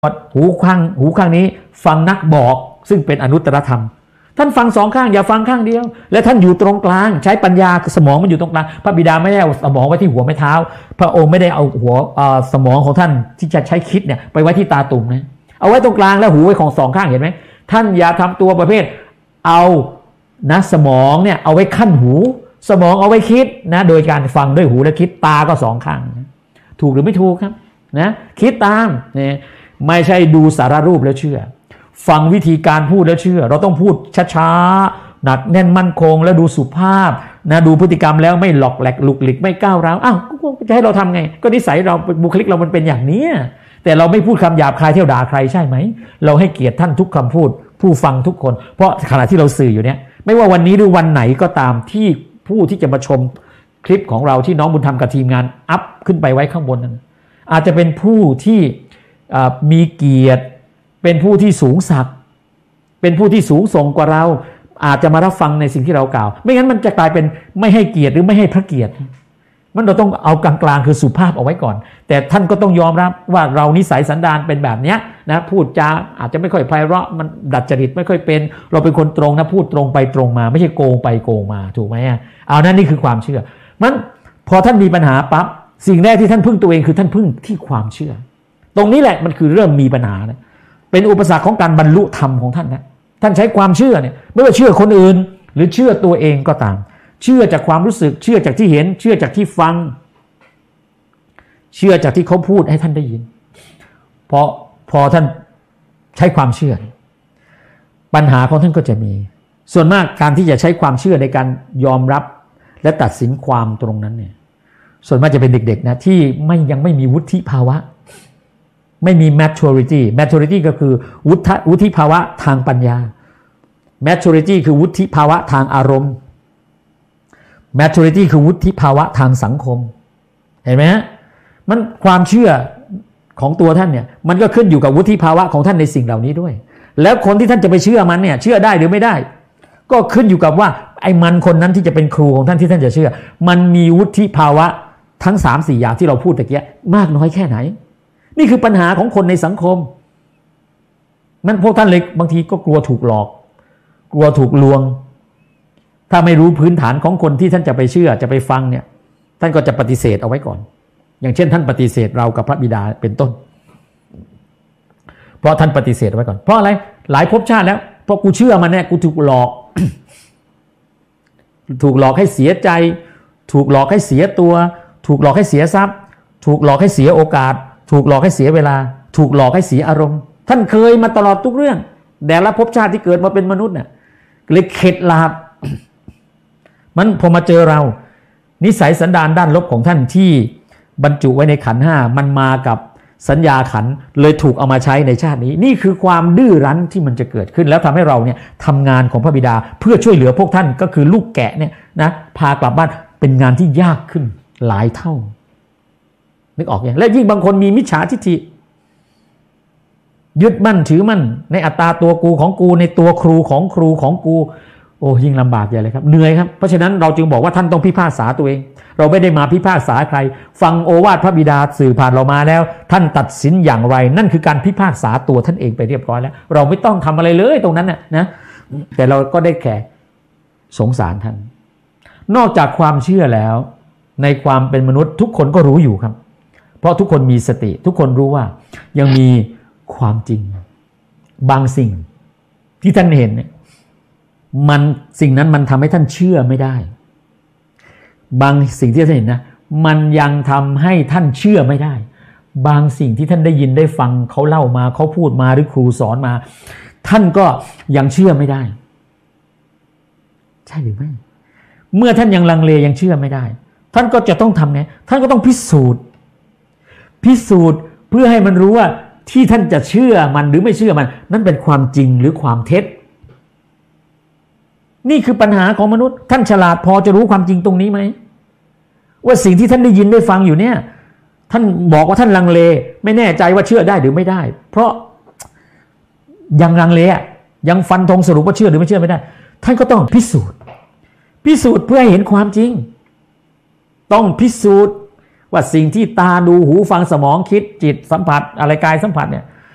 หูข้างนี้ฟังนักบอกซึ่งเป็นอนุตตรธรรมท่านฟังสองข้างอย่าฟังข้างเดียวและท่านอยู่ตรงกลางใช้ปัญญาสมองมันอยู่ตรงกลางพระบิดาไม่ได้เอาสมองไว้ที่หัวไม่เท้าพระองค์ไม่ได้เอาสมองของท่านที่จะใช้คิดเนี่ยไปไว้ที่ตาตุ่มนะเอาไว้ตรงกลางแล้วหูไว้ของสองข้างเห็นไหมท่านอย่าทำตัวประเภทเอานะสมองเนี่ยเอาไว้ขั้นหูสมองเอาไว้คิดนะโดยการฟังด้วยหูและคิดตาก็สองข้างนะถูกหรือไม่ถูกครับนะคิดตามเนี่ยไม่ใช่ดูสารรูปแล้วเชื่อฟังวิธีการพูดแล้วเชื่อเราต้องพูดช้าๆหนักแน่นมั่นคงแล้วดูสุภาพนะดูพฤติกรรมแล้วไม่หลอกแหลกลุกหลิกไม่ก้าวร้าวอ้าวจะให้เราทำไงก็นิสัยเราบุคลิกเรามันเป็นอย่างนี้แต่เราไม่พูดคำหยาบคายเที่ยวด่าใครใช่ไหมเราให้เกียรติท่านทุกคำพูดผู้ฟังทุกคนเพราะขณะที่เราสื่ออยู่เนี่ยไม่ว่าวันนี้หรือวันไหนก็ตามที่ผู้ที่จะมาชมคลิปของเราที่น้องบุญธรรมกับทีมงานอัพขึ้นไปไว้ข้างบนนั้นอาจจะเป็นผู้ที่มีเกียรติเป็นผู้ที่สูงศักดิ์เป็นผู้ที่สูงส่งกว่าเราอาจจะมารับฟังในสิ่งที่เรากล่าวไม่งั้นมันจะกลายเป็นไม่ให้เกียรติหรือไม่ให้พระเกียรติมันเราต้องเอากลางๆคือสุภาพเอาไว้ก่อนแต่ท่านก็ต้องยอมรับว่าเรานิสัยสันดานเป็นแบบนี้นะพูดจาอาจจะไม่ค่อยไพเราะมันดัดจริตไม่ค่อยเป็นเราเป็นคนตรงนะพูดตรงไปตรงมาไม่ใช่โกงไปโกงมาถูกไหมเอานั่นนี่คือความเชื่อมันพอท่านมีปัญหาปั๊บสิ่งแรกที่ท่านพึ่งตัวเองคือท่านพึ่งที่ความเชื่อตรงนี้แหละมันคือเริ่มมีปัญหานะเป็นอุปสรรคของการบรรลุธรรมของท่านนะท่านใช้ความเชื่อเนี่ยไม่ว่าเชื่อคนอื่นหรือเชื่อตัวเองก็ตามเชื่อจากความรู้สึกเชื่อจากที่เห็นเชื่อจากที่ฟังเชื่อจากที่เขาพูดให้ท่านได้ยินพอท่านใช้ความเชื่อปัญหาของท่านก็จะมีส่วนมากการที่จะใช้ความเชื่อในการยอมรับและตัดสินความตรงนั้นเนี่ยส่วนมากจะเป็นเด็กๆนะที่ยังไม่มีวุฒิภาวะไม่มี maturity ก็คือวุฒิภาวะทางปัญญา maturity คือวุฒิภาวะทางอารมณ์ maturity คือวุฒิภาวะทางสังคมเห็นไหมฮะมันความเชื่อของตัวท่านเนี่ยมันก็ขึ้นอยู่กับวุฒิภาวะของท่านในสิ่งเหล่านี้ด้วยแล้วคนที่ท่านจะไปเชื่อมันเนี่ยเชื่อได้หรือไม่ได้ก็ขึ้นอยู่กับว่าไอ้มันคนนั้นที่จะเป็นครูของท่านที่ท่านจะเชื่อมันมีวุฒิภาวะทั้ง 3-4 อย่างที่เราพูดตะเกียมากน้อยแค่ไหนนี่คือปัญหาของคนในสังคมนั้นพวกท่านเลยบางทีก็กลัวถูกหลอกกลัวถูกลวงถ้าไม่รู้พื้นฐานของคนที่ท่านจะไปเชื่อจะไปฟังเนี่ยท่านก็จะปฏิเสธเอาไว้ก่อนอย่างเช่นท่านปฏิเสธเรากับพระบิดาเป็นต้นเพราะท่านปฏิเสธเอาไว้ก่อนเพราะอะไรหลายภพชาติแล้วเพราะกูเชื่อมันเนี่ยกูถูกหลอก ถูกหลอกให้เสียใจถูกหลอกให้เสียตัวถูกหลอกให้เสียทรัพย์ถูกหลอกให้เสียโอกาสถูกหลอกให้เสียเวลาถูกหลอกให้เสียอารมณ์ท่านเคยมาตลอดทุกเรื่องแต่ละภพชาติที่เกิดมาเป็นมนุษย์เนี่ยเลยเข็ดหลาบ มันพอมาเจอเรานิสัยสันดานด้านลบของท่านที่บรรจุไว้ในขันธ์ห้ามันมากับสัญญาขันธ์เลยถูกเอามาใช้ในชาตินี้นี่คือความดื้อรั้นที่มันจะเกิดขึ้นแล้วทำให้เราเนี่ยทำงานของพระบิดาเพื่อช่วยเหลือพวกท่านก็คือลูกแกะเนี่ยนะพากลับบ้านเป็นงานที่ยากขึ้นหลายเท่านึกออกยังและยิ่งบางคนมีมิจฉาทิฏฐิยึดมั่นถือมั่นในอัตตาตัวกูของกูในตัวครูของครูของกูโอ้ยิ่งลำบากใหญ่เลยครับเหนื่อยครับเพราะฉะนั้นเราจึงบอกว่าท่านต้องพิพากษาตัวเองเราไม่ได้มาพิพากษาใครฟังโอวาทพระบิดาสื่อผ่านเรามาแล้วท่านตัดสินอย่างไรนั่นคือการพิพากษาตัวท่านเองไปเรียบร้อยแล้วเราไม่ต้องทำอะไรเลยตรงนั้นนะแต่เราก็ได้แค่สงสารท่านนอกจากความเชื่อแล้วในความเป็นมนุษย์ทุกคนก็รู้อยู่ครับเพราะทุกคนมีสติทุกคนรู้ว่ายังมีความจริงบางสิ่งที่ท่านเห็นเนี่ยมันสิ่งนั้นมันทำให้ท่านเชื่อไม่ได้บางสิ่งที่ท่านเห็นนะมันยังทำให้ท่านเชื่อไม่ได้บางสิ่งที่ท่านได้ยินได้ฟังเขาเล่ามาเขาพูดมาหรือครูสอนมาท่านก็ยังเชื่อไม่ได้ใช่หรือไม่เมื่อท่านยังลังเลยังเชื่อไม่ได้ท่านก็จะต้องทำไงท่านก็ต้องพิสูจน์เพื่อให้มันรู้ว่าที่ท่านจะเชื่อมันหรือไม่เชื่อมันนั่นเป็นความจริงหรือความเท็จนี่คือปัญหาของมนุษย์ท่านฉลาดพอจะรู้ความจริงตรงนี้ไหมว่าสิ่งที่ท่านได้ยินได้ฟังอยู่เนี่ยท่านบอกว่าท่านลังเลไม่แน่ใจว่าเชื่อได้หรือไม่ได้เพราะยังลังเลยังฟันธงสรุปว่าเชื่อหรือไม่เชื่อไม่ได้ท่านก็ต้องพิสูจน์เพื่อให้เห็นความจริงต้องพิสูจน์ว่าสิ่งที่ตาดูหูฟังสมองคิดจิตสัมผัสอะไรกายสัมผัสเนี่ย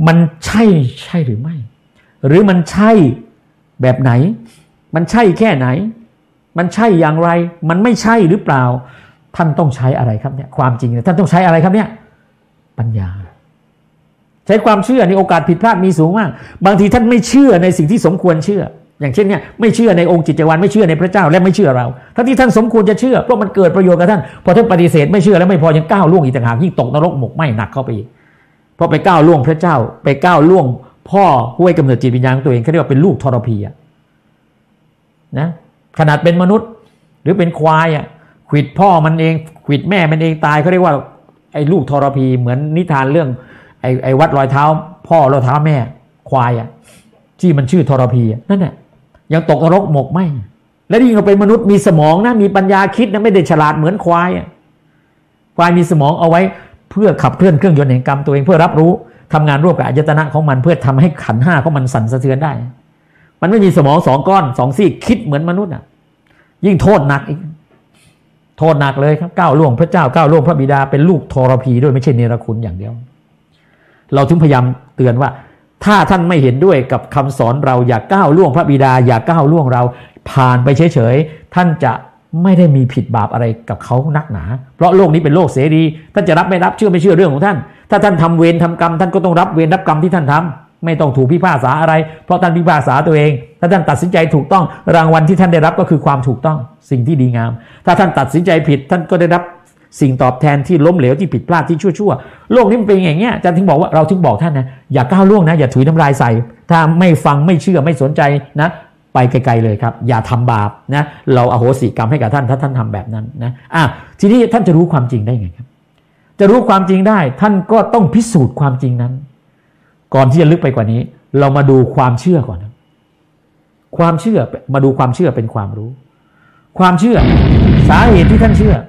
มันใช่หรือไม่หรือมันใช่แบบไหนมันใช่แค่ไหนมันใช่อย่างไรมันไม่ใช่หรือเปล่าท่านต้องใช้อะไรครับเนี่ยความจริงท่านต้องใช้อะไรครับเนี่ยปัญญาใช้ความเชื่อในโอกาสผิดพลาดมีสูงมากบางทีท่านไม่เชื่อในสิ่งที่สมควรเชื่ออย่างเช่นเนี่ยไม่เชื่อในองค์จิตจักรวาลไม่เชื่อในพระเจ้าและไม่เชื่อเราทั้งที่ท่านสมควรจะเชื่อเพราะมันเกิดประโยชน์กับท่านพอท่านปฏิเสธไม่เชื่อแล้วไม่พอยังก้าวล่วงอีกต่างหากยิ่งตกนรกหมกไหม้หนักเข้าไปอีกเพราะไปก้าวล่วงพระเจ้าไปก้าวล่วงพ่อผู้ให้กำเนิดจิตวิญญาณของตัวเองเขาเรียกว่าเป็นลูกทรพีนะขนาดเป็นมนุษย์หรือเป็นควายขวิดพ่อมันเองขวิดแม่มันเองตายเขาเรียกว่าไอ้ลูกทรพีเหมือนนิทานเรื่องไอ้วัดรอยเท้าพ่อรอยเท้าแม่ควายที่มันชื่อทรพีนั่นแหละยังตกนรกหมกไหมและยิ่งเราเป็นมนุษย์มีสมองนะมีปัญญาคิดนะไม่ได้ฉลาดเหมือนควายควายมีสมองเอาไว้เพื่อขับเคลื่อนเครื่องยนต์แห่งกรรมตัวเองเพื่อรับรู้ทำงานร่วมกับอายตนะของมันเพื่อทำให้ขันธ์ห้าของมันสั่นสะเทือนได้มันไม่มีสมอง2ก้อน2ซี่คิดเหมือนมนุษย์ยิ่งโทษหนักอีกโทษหนักเลยครับก้าวล่วงพระเจ้าก้าวล่วงพระบิดาเป็นลูกทรพีด้วยไม่ใช่เนรคุณอย่างเดียวเราถึงพยายามเตือนว่าถ้าท่านไม่เห็นด้วยกับคำสอนเราอย่าก้าวล่วงพระบิดาอย่าก้าวล่วงเราผ่านไปเฉยๆท่านจะไม่ได้มีผิดบาปอะไรกับเขานักหนาเพราะโลกนี้เป็นโลกเสรีท่านจะรับไม่รับเชื่อไม่เชื่อเรื่องของท่านถ้าท่านทำเวรทำกรรมท่านก็ต้องรับเวรรับกรรมที่ท่านทำไม่ต้องถูกพิพากษาอะไรเพราะท่านพิพากษาตัวเองถ้าท่านตัดสินใจถูกต้องรางวัลที่ท่านได้รับก็คือความถูกต้องสิ่งที่ดีงามถ้าท่านตัดสินใจผิดท่านก็ได้รับสิ่งตอบแทนที่ล้มเหลวที่ผิดพลาดที่ชั่วๆโลกนี้มันเป็นอย่างเงี้ยอาจารย์ถึงบอกว่าเราถึงบอกท่านนะอย่าก้าวล่วงนะอย่าถุยน้ำลายใส่ถ้าไม่ฟังไม่เชื่อไม่สนใจนะไปไกลๆเลยครับอย่าทำบาปนะเราอโหสิกรรมให้กับท่านถ้าท่านทำแบบนั้นนะทีนี้ท่านจะรู้ความจริงได้ไงครับจะรู้ความจริงได้ท่านก็ต้องพิสูจน์ความจริงนั้นก่อนที่จะลึกไปกว่านี้เรามาดูความเชื่อก่อนนะความเชื่อมาดูความเชื่อเป็นความรู้ความเชื่อสาเหตุที่ท่านเชื่อ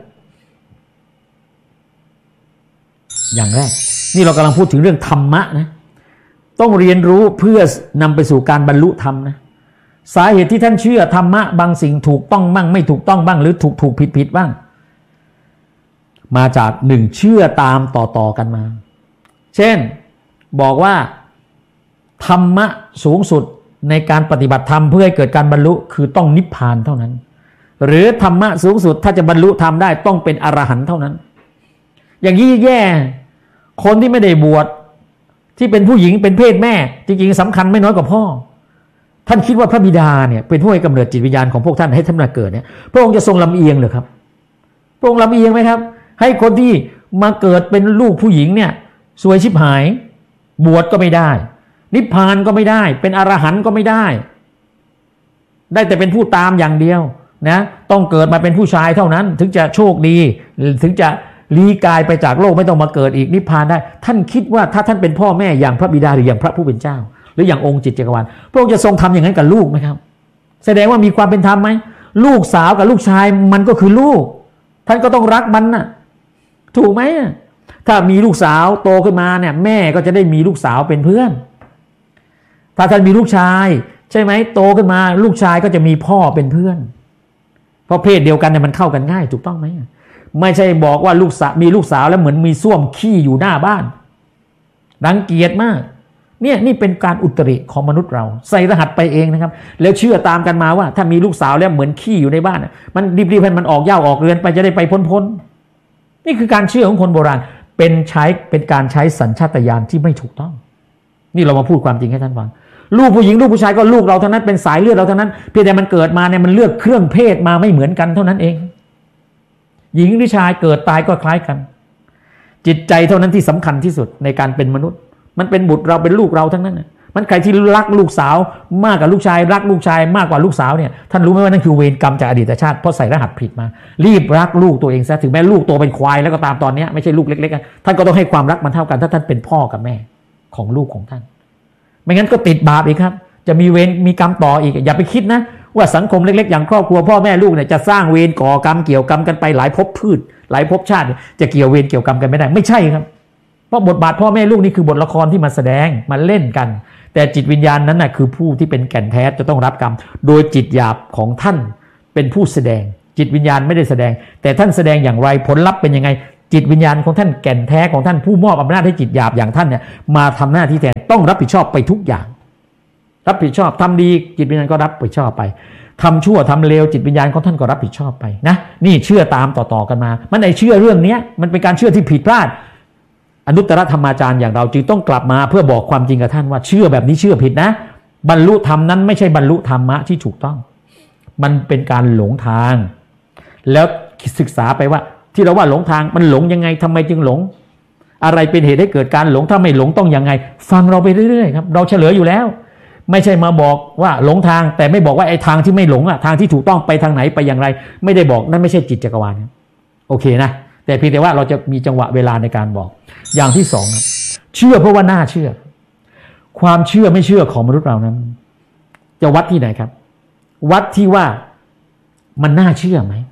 อย่างแรกนี่เรากำลังพูดถึงเรื่องธรรมะนะต้องเรียนรู้เพื่อนำไปสู่การบรรลุธรรมนะสาเหตุที่ท่านเชื่อธรรมะบางสิ่งถูกต้องบ้างไม่ถูกต้องบ้างหรือถูกผิดบ้างมาจากหนึ่งเชื่อตามต่อกันมาเช่นบอกว่าธรรมะสูงสุดในการปฏิบัติธรรมเพื่อให้เกิดการบรรลุคือต้องนิพพานเท่านั้นหรือธรรมะสูงสุดถ้าจะบรรลุธรรมได้ต้องเป็นอรหันต์เท่านั้นอย่างนี้แย่คนที่ไม่ได้บวชที่เป็นผู้หญิงเป็นเพศแม่จริงๆสำคัญไม่น้อยกว่าพ่อท่านคิดว่าพระบิดาเนี่ยเป็นผู้ให้กำเนิดจิตวิญญาณของพวกท่านให้ท่านมาเกิดเนี่ยพระองค์จะทรงลำเอียงเหรอครับพระองค์ลำเอียงไหมครับให้คนที่มาเกิดเป็นลูกผู้หญิงเนี่ยซวยชิบหายบวชก็ไม่ได้นิพพานก็ไม่ได้เป็นอรหันต์ก็ไม่ได้แต่เป็นผู้ตามอย่างเดียวนะต้องเกิดมาเป็นผู้ชายเท่านั้นถึงจะโชคดีถึงจะลี้กายไปจากโลกไม่ต้องมาเกิดอีกนิพพานได้ท่านคิดว่าถ้าท่านเป็นพ่อแม่อย่างพระบิดาหรืออย่างพระผู้เป็นเจ้าหรืออย่างองค์จิตจักรวาลพระองค์จะทรงทำอย่างนั้นกับลูกไหมครับแสดงว่ามีความเป็นธรรมไหมลูกสาวกับลูกชายมันก็คือลูกท่านก็ต้องรักมันน่ะถูกไหมถ้ามีลูกสาวโตขึ้นมาเนี่ยแม่ก็จะได้มีลูกสาวเป็นเพื่อนถ้าท่านมีลูกชายใช่ไหมโตขึ้นมาลูกชายก็จะมีพ่อเป็นเพื่อนเพราะเพศเดียวกันเนี่ยมันเข้ากันง่ายถูกต้องไหมไม่ใช่บอกว่าลูกสาวมีลูกสาวแล้วเหมือนมีส้วมขี้อยู่หน้าบ้านรังเกียจมากนี่เป็นการอุตริของมนุษย์เราใส่รหัสไปเองนะครับแล้วเชื่อตามกันมาว่าถ้ามีลูกสาวแล้วเหมือนขี้อยู่ในบ้านมันรีบๆให้มันออกเหย้าออกเรือนไปจะได้ไปพ้นนี่คือการเชื่อของคนโบราณเป็นการใช้สัญชาตญาณที่ไม่ถูกต้องนี่เรามาพูดความจริงให้ท่านฟังลูกผู้หญิงลูกผู้ชายก็ลูกเราเท่านั้นเป็นสายเลือดเราเท่านั้นเพียงแต่มันเกิดมาเนี่ยมันเลือกเครื่องเพศมาไม่เหมือนกันเท่านั้นเองหญิงหรือชายเกิดตายก็คล้ายกันจิตใจเท่านั้นที่สำคัญที่สุดในการเป็นมนุษย์มันเป็นบุตรเราเป็นลูกเราทั้งนั้นมันใครที่รักลูกสาวมากกว่าลูกชายรักลูกชายมากกว่าลูกสาวเนี่ยท่านรู้ไหมว่านั่นคือเวรกรรมจากอดีตชาติเพราะใส่รหัสผิดมารีบรักลูกตัวเองซะถึงแม้ลูกโตเป็นควายแล้วก็ตามตอนนี้ไม่ใช่ลูกเล็กๆท่านก็ต้องให้ความรักมันเท่ากันถ้าท่านเป็นพ่อกับแม่ของลูกของท่านไม่งั้นก็ติดบาปอีกครับจะมีเวรมีกรรมต่ออีกอย่าไปคิดนะว่าสังคมเล็กๆอย่างครอบครัวพ่อแม่ลูกเนี่ยจะสร้างเวรก่อกรรมเกี่ยวกรรมกันไปหลายภพพืชหลายภพชาติจะเกี่ยวเวรเกี่ยวกรรมกันไม่ได้ไม่ใช่ครับเพราะบทบาทพ่อแม่ลูกนี่คือบทละครที่มาแสดงมาเล่นกันแต่จิตวิญญาณนั้นน่ะคือผู้ที่เป็นแก่นแท้จะต้องรับกรรมโดยจิตหยาบของท่านเป็นผู้แสดงจิตวิญญาณไม่ได้แสดงแต่ท่านแสดงอย่างไรผลลัพธ์เป็นยังไงจิตวิญญาณของท่านแก่นแท้ของท่านผู้มอบอำนาจให้จิตหยาบอย่างท่านเนี่ยมาทำหน้าที่แทนต้องรับผิดชอบไปทุกอย่างรับผิดชอบทำดีจิตวิญญาณก็รับผิดชอบไปทำชั่วทำเลวจิตวิญญาณของท่านก็รับผิดชอบไปนะนี่เชื่อตามต่อๆกันมามันไอเชื่อเรื่องนี้มันเป็นการเชื่อที่ผิดพลาดอนุตตรธรรมาจารย์อย่างเราจึงต้องกลับมาเพื่อบอกความจริงกับท่านว่าเชื่อแบบนี้เชื่อผิดนะบรรลุธรรมนั้นไม่ใช่บรรลุธรรมะที่ถูกต้องมันเป็นการหลงทางแล้วศึกษาไปว่าที่เราว่าหลงทางมันหลงยังไงทำไมจึงหลงอะไรเป็นเหตุให้เกิดการหลงถ้าไม่หลงต้องยังไงฟังเราไปเรื่อยๆครับเราเฉลยอยู่แล้วไม่ใช่มาบอกว่าหลงทางแต่ไม่บอกว่าไอ้ทางที่ไม่หลงอ่ะทางที่ถูกต้องไปทางไหนไปอย่างไรไม่ได้บอกนั่นไม่ใช่จิตจักรวาลโอเคนะแต่เพียงแต่ว่าเราจะมีจังหวะเวลาในการบอกอย่างที่สองนะเชื่อเพราะว่าน่าเชื่อความเชื่อไม่เชื่อของมนุษย์เรานั้นจะวัดที่ไหนครับวัดที่ว่ามันน่าเชื่อไหม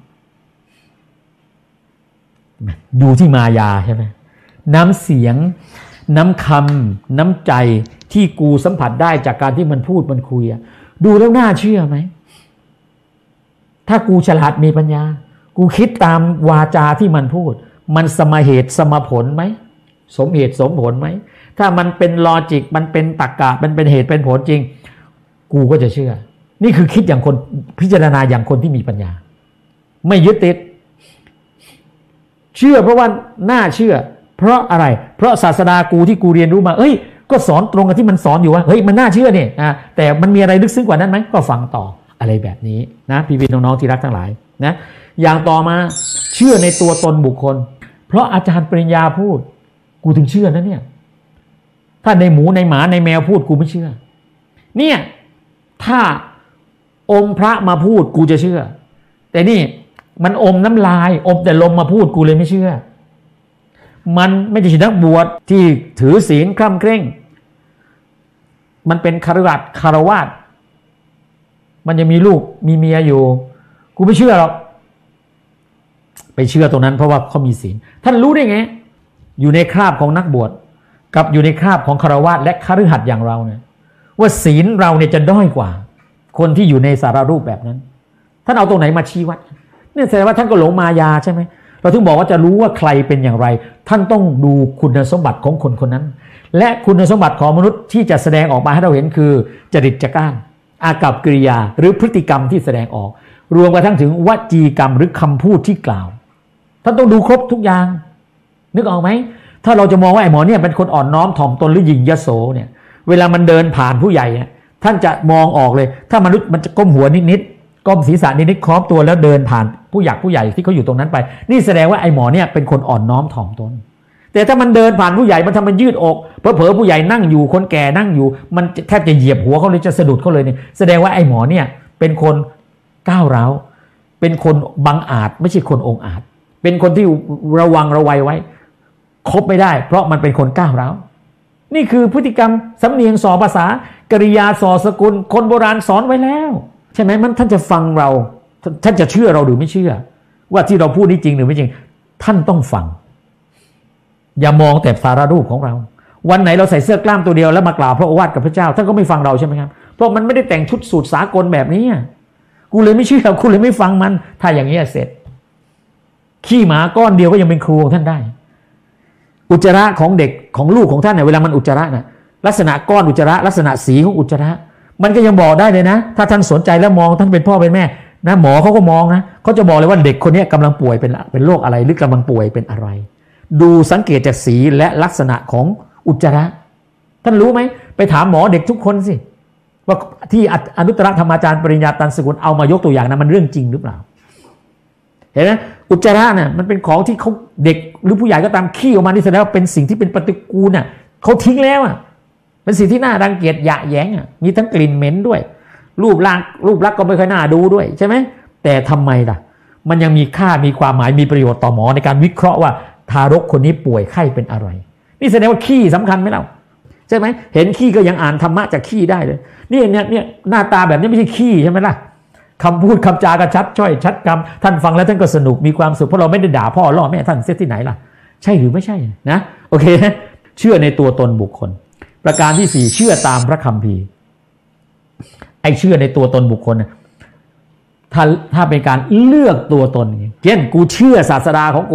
ดูที่มายาใช่ไหมน้ำเสียงน้ำคำน้ำใจที่กูสัมผัสได้จากการที่มันพูดมันคุยดูแล้วน่าเชื่อไหมถ้ากูฉลาดมีปัญญากูคิดตามวาจาที่มันพูดมันสมเหตุสมผลไหมสมเหตุสมผลไหมถ้ามันเป็นลอจิกมันเป็นตรรกะมันเป็นเหตุเป็นผลจริงกูก็จะเชื่อนี่คือคิดอย่างคนพิจารณาอย่างคนที่มีปัญญาไม่ยึดติดเชื่อเพราะว่าน่าเชื่อเพราะอะไรเพราะศาสดากูที่กูเรียนรู้มาก็สอนตรงกับที่มันสอนอยู่ว่ามันน่าเชื่อเนี่ยแต่มันมีอะไรลึกซึ้งกว่านั้นไหมก็ฟังต่ออะไรแบบนี้นะพี่ๆน้องๆที่รักทั้งหลายนะอย่างต่อมาเชื่อในตัวตนบุคคลเพราะอาจารย์ปริญญาพูดกูถึงเชื่อนะเนี่ยถ้าในหมูในหมาในแมวพูดกูไม่เชื่อเนี่ยถ้าอมพระมาพูดกูจะเชื่อแต่นี่มันอมน้ำลายอมแต่ลมมาพูดกูเลยไม่เชื่อมันไม่ใช่นักบวชที่ถือศีลคร่ำเคร่งมันเป็นคารวาสมันยังมีลูกมีเมียอยู่กูไม่เชื่อหรอกไปเชื่อตรงนั้นเพราะว่าเขามีศีลท่านรู้ได้ไงอยู่ในคราบของนักบวชกับอยู่ในคราบของคารวาสและคฤหัสถ์อย่างเราเนี่ยว่าศีลเราเนี่ยจะด้อยกว่าคนที่อยู่ในสารรูปแบบนั้นท่านเอาตรงไหนมาชี้วัดเนี่ยแสดงว่าท่านก็หลงมายาใช่ไหมเราถึงบอกว่าจะรู้ว่าใครเป็นอย่างไรท่านต้องดูคุณสมบัติของคนคนนั้นและคุณสมบัติของมนุษย์ที่จะแสดงออกมาให้เราเห็นคือจริตจักร้านอากัปกิริยาหรือพฤติกรรมที่แสดงออกรวมกระทั่งถึงวจีกรรมหรือคำพูดที่กล่าวท่านต้องดูครบทุกอย่างนึกออกไหมถ้าเราจะมองว่าไอ้หมอเนี่ยเป็นคนอ่อนน้อมถ่อมตนหรือหยิ่งยโสเนี่ยเวลามันเดินผ่านผู้ใหญ่ท่านจะมองออกเลยถ้ามนุษย์มันจะก้มหัวนิดๆก้มศีรษะนิดๆคล้อมตัวแล้วเดินผ่านผู้ใหญ่ที่เขาอยู่ตรงนั้นไปนี่แสดงว่าไอ้หมอเนี่ยเป็นคนอ่อนน้อมถ่อมตนแต่ถ้ามันเดินผ่านผู้ใหญ่มันทำมันยืดอกเผลอๆผู้ใหญ่นั่งอยู่คนแก่นั่งอยู่มันแทบจะเหยียบหัวเขาเลยจะสะดุดเขาเลยเนี่ยแสดงว่าไอ้หมอเนี่ยเป็นคนก้าวร้าวเป็นคนบังอาจไม่ใช่คนองอาจเป็นคนที่ระวังระวัยไว้คบไม่ได้เพราะมันเป็นคนก้าวร้าวนี่คือพฤติกรรมสำเนียงส่อภาษากริยาส่อสกุลคนโบราณสอนไว้แล้วใช่ไหมมันท่านจะฟังเราท่านจะเชื่อเราหรือไม่เชื่อว่าที่เราพูดนี้จริงหรือไม่จริงท่านต้องฟังอย่ามองแต่สารรูปของเราวันไหนเราใส่เสื้อกล้ามตัวเดียวแล้วมากล่าวพระโอวาทกับพระเจ้าท่านก็ไม่ฟังเราใช่ไหมครับเพราะมันไม่ได้แต่งชุดสูทสากลแบบนี้กูเลยไม่เชื่อกูเลยไม่ฟังมันถ้าอย่างนี้เสร็จขี้หมาก้อนเดียวก็ยังเป็นครูของท่านได้อุจจาระของเด็กของลูกของท่านเนี่ยเวลามันอุจจาระน่ะลักษณะก้อนอุจจาระลักษณะสีของอุจจาระมันก็ยังบอกได้เลยนะถ้าท่านสนใจแล้วมองท่านเป็นพ่อเป็นแม่นะหมอเขาก็มองนะเขาจะบอกเลยว่าเด็กคนนี้กำลังป่วยเป็นโรคอะไรหรือกำลังป่วยเป็นอะไรดูสังเกตจากสีและลักษณะของอุจจาระท่านรู้ไหมไปถามหมอเด็กทุกคนสิว่าที่อนุตตรธรรมาจารย์ปริญญาตันสกุลเอามายกตัวอย่างนะมันเรื่องจริงหรือเปล่าเห็นไหมอุจจาระเนี่ยมันเป็นของที่เขาเด็กหรือผู้ใหญ่ก็ตามขี้ออกมานี่แสดงว่าเป็นสิ่งที่เป็นปฏิกูลน่ะเขาทิ้งแล้วเป็นสิ่งที่น่ารังเกียจหยะแหยงมีทั้งกลิ่นเหม็นด้วยรูปลักษณ์ก็ไม่ค่อยน่าดูด้วยใช่ไหมแต่ทำไมล่ะมันยังมีค่ามีความหมายมีประโยชน์ต่อหมอในการวิเคราะห์ว่าทารกคนนี้ป่วยไข้เป็นอะไรนี่แสดงว่าขี้สำคัญไหมเล่าใช่ไหมเห็นขี้ก็ยังอ่านธรรมะจากขี้ได้เลยนี่เนี่ยหน้าตาแบบนี้ไม่ใช่ขี้ใช่ไหมล่ะคำพูดคำจากระชัดช่อยชัดคำท่านฟังแล้วท่านก็สนุกมีความสุขเพราะเราไม่ได้ด่าพ่อล่อแม่ท่านเสียที่ไหนล่ะใช่หรือไม่ใช่นะโอเคเชื่อในตัวตนบุคคลประการที่4เชื่อตามพระคัมภีร์ไอ้เชื่อในตัวตนบุคคลถ้าเป็นการเลือกตัวตนเช่นกูเชื่อศาสดาของกู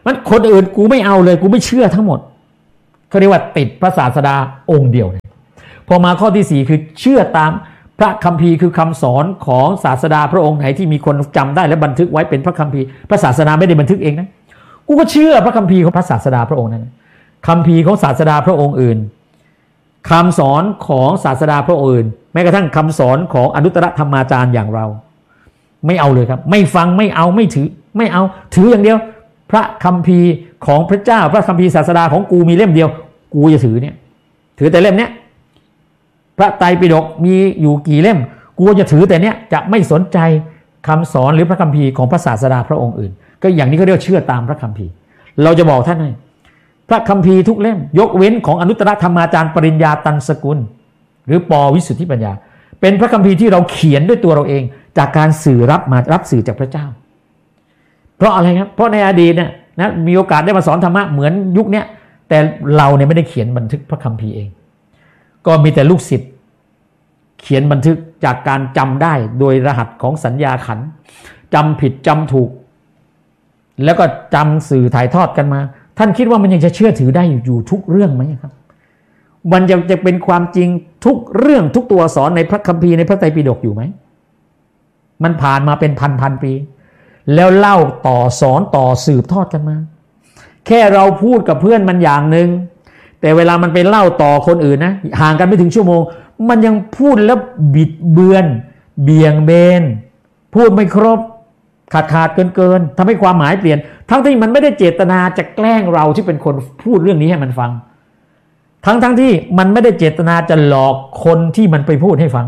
มันคนอื่นกูไม่เอาเลยกูไม่เชื่อทั้งหมดเขาเรียกว่าติดพระศาสดาองค์เดียวพอมาข้อที่4คือเชื่อตามพระคัมภีร์คือคำสอนของศาสดาพระองค์ไหนที่มีคนจำได้และบันทึกไว้เป็นพระคัมภีร์พระศาสดาไม่ได้บันทึกเองนะกูก็เชื่อพระคัมภีร์ของพระศาสดาพระองค์นั้นคัมภีร์ของศาสดาพระองค์อื่นคำสอนของศาสดาพระองค์อื่นแม้กระทั่งคำสอนของอนุตตรธรรมาจารย์อย่างเราไม่เอาเลยครับไม่ฟังไม่เอาไม่ถือไม่เอาถืออย่างเดียวพระคัมภีร์ของพระเจ้าพระคัมภีร์ศาสดาของกูมีเล่มเดียวกูจะถือเนี่ยถือแต่เล่มเนี้ยพระไตรปิฎกมีอยู่กี่เล่มกูจะถือแต่เนี้ยจะไม่สนใจคำสอนหรือพระคัมภีร์ของพระศาสดาพระองค์อื่นก็อย่างนี้เขาเรียกเชื่อตามพระคัมภีร์เราจะบอกท่านให้พระคัมภีร์ทุกเล่มยกเว้นของอนุตตรธรรมาจารย์ปริญญาตันสกุลหรือป.วิสุทธิปัญญาเป็นพระคัมภีร์ที่เราเขียนด้วยตัวเราเองจากการสื่อรับสื่อจากพระเจ้าเพราะอะไรครับเพราะในอดีตเนี่ยนะมีโอกาสได้มาสอนธรรมะเหมือนยุคนี้แต่เราเนี่ยไม่ได้เขียนบันทึกพระคัมภีร์เองก็มีแต่ลูกศิษย์เขียนบันทึกจากการจำได้โดยรหัสของสัญญาขันธ์จำผิดจำถูกแล้วก็จำสื่อถ่ายทอดกันมาท่านคิดว่ามันยังจะเชื่อถือได้อยู่ทุกเรื่องไหมครับมันจะเป็นความจริงทุกเรื่องทุกตัวอักษรในพระคัมภีร์ในพระไตรปิฎกอยู่ไหมมันผ่านมาเป็นพันปีแล้วเล่าต่อสอนต่อสืบทอดกันมาแค่เราพูดกับเพื่อนมันอย่างนึงแต่เวลามันไปเล่าต่อคนอื่นนะห่างกันไม่ถึงชั่วโมงมันยังพูดแล้วบิดเบือนเบี่ยงเบนพูดไม่ครบขาดเกินทำให้ความหมายเปลี่ยนทั้งที่มันไม่ได้เจตนาจะแกล้งเราที่เป็นคนพูดเรื่องนี้ให้มันฟังทั้งที่มันไม่ได้เจตนาจะหลอกคนที่มันไปพูดให้ฟัง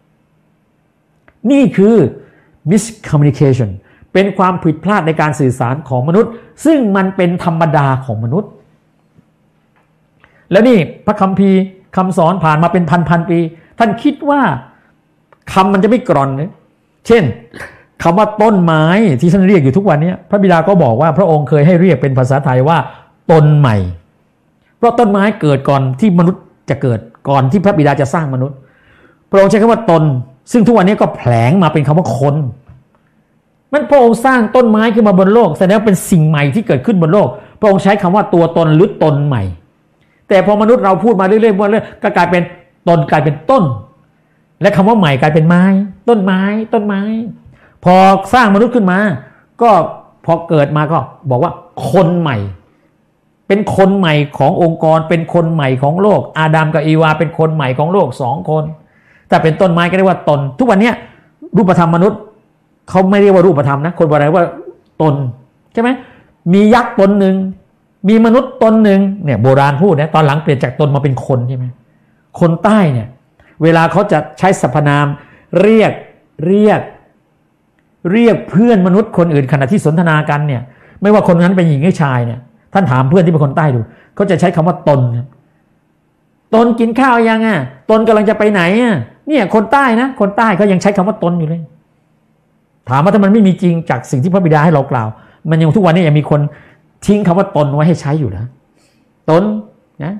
นี่คือ miscommunication เป็นความผิดพลาดในการสื่อสารของมนุษย์ซึ่งมันเป็นธรรมดาของมนุษย์แล้วนี่พระคัมภีร์คำสอนผ่านมาเป็นพันปีท่านคิดว่าคำมันจะไม่กร่อนเลยเช่นคำว่าต้นไม้ที่ท่านเรียกอยู่ทุกวันนี้พระบิดาก็บอกว่าพระองค์เคยให้เรียกเป็นภาษาไทยว่าต้นใหม่เพราะต้นไม้เกิดก่อนที่มนุษย์จะเกิดก่อนที่พระบิดาจะสร้างมนุษย์พระองค์ใช้คำว่าตนซึ่งทุกวันนี้ก็แผลงมาเป็นคำว่าคนมันพระองค์สร้างต้นไม้ขึ้นมาบนโลกแสดงว่าเป็นสิ่งใหม่ที่เกิดขึ้นบนโลกพระองค์ใช้คำว่าตัวตนหรือตนใหม่แต่พอมนุษย์เราพูดมาเรื่อยๆก็กลายเป็นตนกลายเป็นต้นและคำว่าใหม่กลายเป็นไม้ต้นไม้พอสร้างมนุษย์ขึ้นมาก็พอเกิดมาก็บอกว่าคนใหม่เป็นคนใหม่ขององค์กรเป็นคนใหม่ของโลกอาดัมกับอีวาเป็นคนใหม่ของโลก2คนแต่เป็นต้นไม้ก็เรียกว่าตนทุกวันนี้รูปธรรมมนุษย์เขาไม่เรียกว่ารูปธรรมนะคนโบราณว่าตนใช่ไหมมียักษ์ตนหนึ่งมีมนุษย์ตนหนึ่งเนี่ยโบราณพูดนะตอนหลังเปลี่ยนจากตนมาเป็นคนใช่ไหมคนใต้เนี่ยเวลาเขาจะใช้สรรพนามเรียกเพื่อนมนุษย์คนอื่นขณะที่สนทนากันเนี่ยไม่ว่าคนนั้นเป็นหญิงหรือชายเนี่ยท่านถามเพื่อนที่เป็นคนใต้ดูเขาจะใช้คำว่าตนตนกินข้าวยังอ่ะตนกำลังจะไปไหนอ่ะเนี่ยคนใต้นะคนใต้เขายังใช้คำว่าตนอยู่เลยถามว่าถ้ามันไม่มีจริงจากสิ่งที่พระบิดาให้เรากล่าวมันยังทุกวันนี้ยังมีคนทิ้งคำว่าตนไว้ให้ใช้อยู่นะตนนะ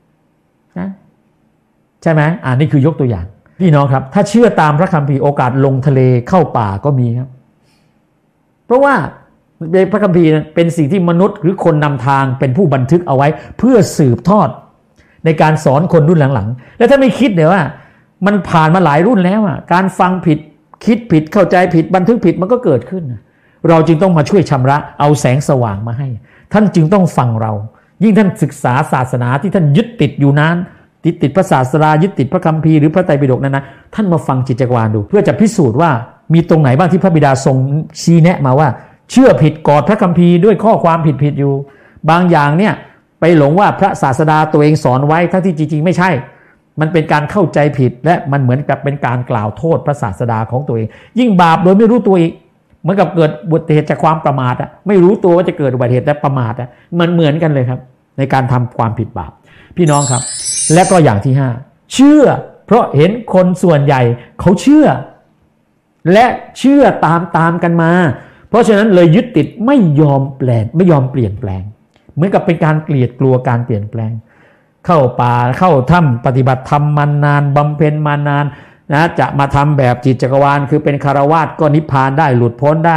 ใช่ไหมนี่คือยกตัวอย่างพี่น้องครับถ้าเชื่อตามพระคัมภีร์โอกาสลงทะเลเข้าป่าก็มีครับเพราะว่าในพระคัมภีร์เป็นสิ่งที่มนุษย์หรือคนนำทางเป็นผู้บันทึกเอาไว้เพื่อสืบทอดในการสอนคนรุ่นหลังๆแล้วถ้าไม่คิดเดี๋ยวว่ามันผ่านมาหลายรุ่นแล้วการฟังผิดคิดผิดเข้าใจผิดบันทึกผิดมันก็เกิดขึ้นเราจึงต้องมาช่วยชำระเอาแสงสว่างมาให้ท่านจึงต้องฟังเรายิ่งท่านศึกษาศาสนาที่ท่านยึดติดอยู่นั้นติดพระศาสดายึดติดพระคัมภีร์หรือพระไตรปิฎกนั้นนะท่านมาฟังจิตจักรวาลดูเพื่อจะพิสูจน์ว่ามีตรงไหนบ้างที่พระบิดาทรงชี้แนะมาว่าเชื่อผิดกอดพระคัมภีร์ด้วยข้อความผิดอยู่บางอย่างเนี่ยไปหลงว่าพระศาสดาตัวเองสอนไว้ทั้งที่จริงๆไม่ใช่มันเป็นการเข้าใจผิดและมันเหมือนกับเป็นการกล่าวโทษพระศาสดาของตัวเองยิ่งบาปโดยไม่รู้ตัวอีกเหมือนกับเกิดอุบัติเหตุจากความประมาทไม่รู้ตัวว่าจะเกิดอุบัติเหตุและประมาทมันเหมือนกันเลยครับในการทำความผิดบาปพี่น้องครับและก็อย่างที่5เชื่อเพราะเห็นคนส่วนใหญ่เขาเชื่อและเชื่อตามกันมาเพราะฉะนั้นเลยยึดติดไม่ยอมเปลี่ยนแปลงเหมือนกับเป็นการเกลียดกลัวการเปลี่ยนแปลงเข้าป่าเข้าถ้ำปฏิบัติธรรมมานานบำเพ็ญมานานนะจะมาทำแบบจิตจักรวาลคือเป็นคฤหัสถ์ก็นิพพานได้หลุดพ้นได้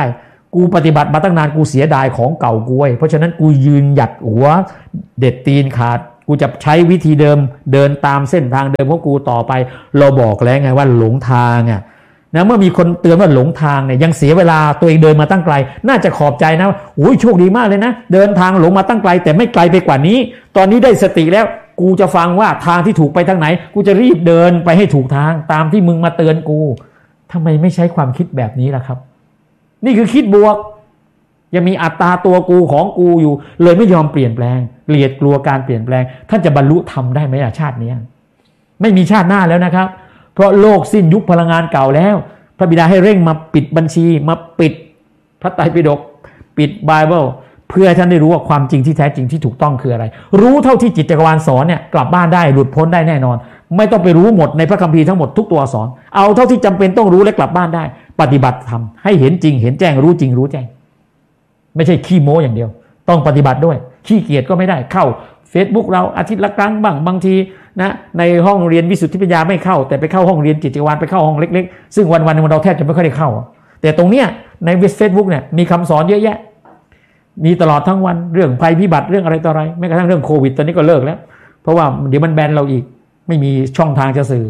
กูปฏิบัติมาตั้งนานกูเสียดายของเก่ากูไว้เพราะฉะนั้นกูยืนหยัดหัวเด็ดตีนขาดกูจะใช้วิธีเดิมเดินตามเส้นทางเดิมของกูต่อไปเราบอกแล้วไงว่าหลงทางอ่ะนะเมื่อมีคนเตือนว่าหลงทางเนี่ยยังเสียเวลาตัวเองเดินมาตั้งไกลน่าจะขอบใจนะโอ้ยโชคดีมากเลยนะเดินทางหลงมาตั้งไกลแต่ไม่ไกลไปกว่านี้ตอนนี้ได้สติแล้วกูจะฟังว่าทางที่ถูกไปทางไหนกูจะรีบเดินไปให้ถูกทางตามที่มึงมาเตือนกูทำไมไม่ใช้ความคิดแบบนี้ล่ะครับนี่คือคิดบวกยังมีอัตตาตัวกูของกูอยู่เลยไม่ยอมเปลี่ยนแปลงเกลียดกลัวการเปลี่ยนแปลงท่านจะบรรลุธรรมได้ไหมชาตินี้ไม่มีชาติหน้าแล้วนะครับเพราะโลกสิ้นยุคพลังงานเก่าแล้วพระบิดาให้เร่งมาปิดบัญชีมาปิดพระไตรปิฎกปิดไบเบิลเพื่อให้ท่านได้รู้ว่าความจริงที่แท้จริงที่ถูกต้องคืออะไรรู้เท่าที่จิตจักรวาลสอนเนี่ยกลับบ้านได้หลุดพ้นได้แน่นอนไม่ต้องไปรู้หมดในพระคัมภีร์ทั้งหมดทุกตัวสอนเอาเท่าที่จำเป็นต้องรู้และกลับบ้านได้ปฏิบัติธรรมให้เห็นจริงเห็นแจ้งรู้จริงรู้แจ้งไม่ใช่ขี้โม้อย่างเดียวต้องปฏิบัติด้วยขี้เกียจก็ไม่ได้เข้า Facebook เราอาทิตย์ละครั้งบ้างบางทีนะในห้องเรียนวิสุทธิปัญญาไม่เข้าแต่ไปเข้าห้องเรียนจิตจักรวาลไปเข้าห้องเล็กๆซึ่งวันๆเราแทบจะไม่ค่อยได้เข้าแต่ตรงเนี้ยในเฟซบุ๊กเนี่ยมีคำสอนเยอะแยะมีตลอดทั้งวันเรื่องภัยพิบัติเรื่องอะไรต่ออะไรแม้กระทั่งเรื่องโควิดตอนนี้ก็เลิกแล้วเพราะว่าเดี๋ยวมันแบนเราอีกไม่มีช่องทางจะสื่อ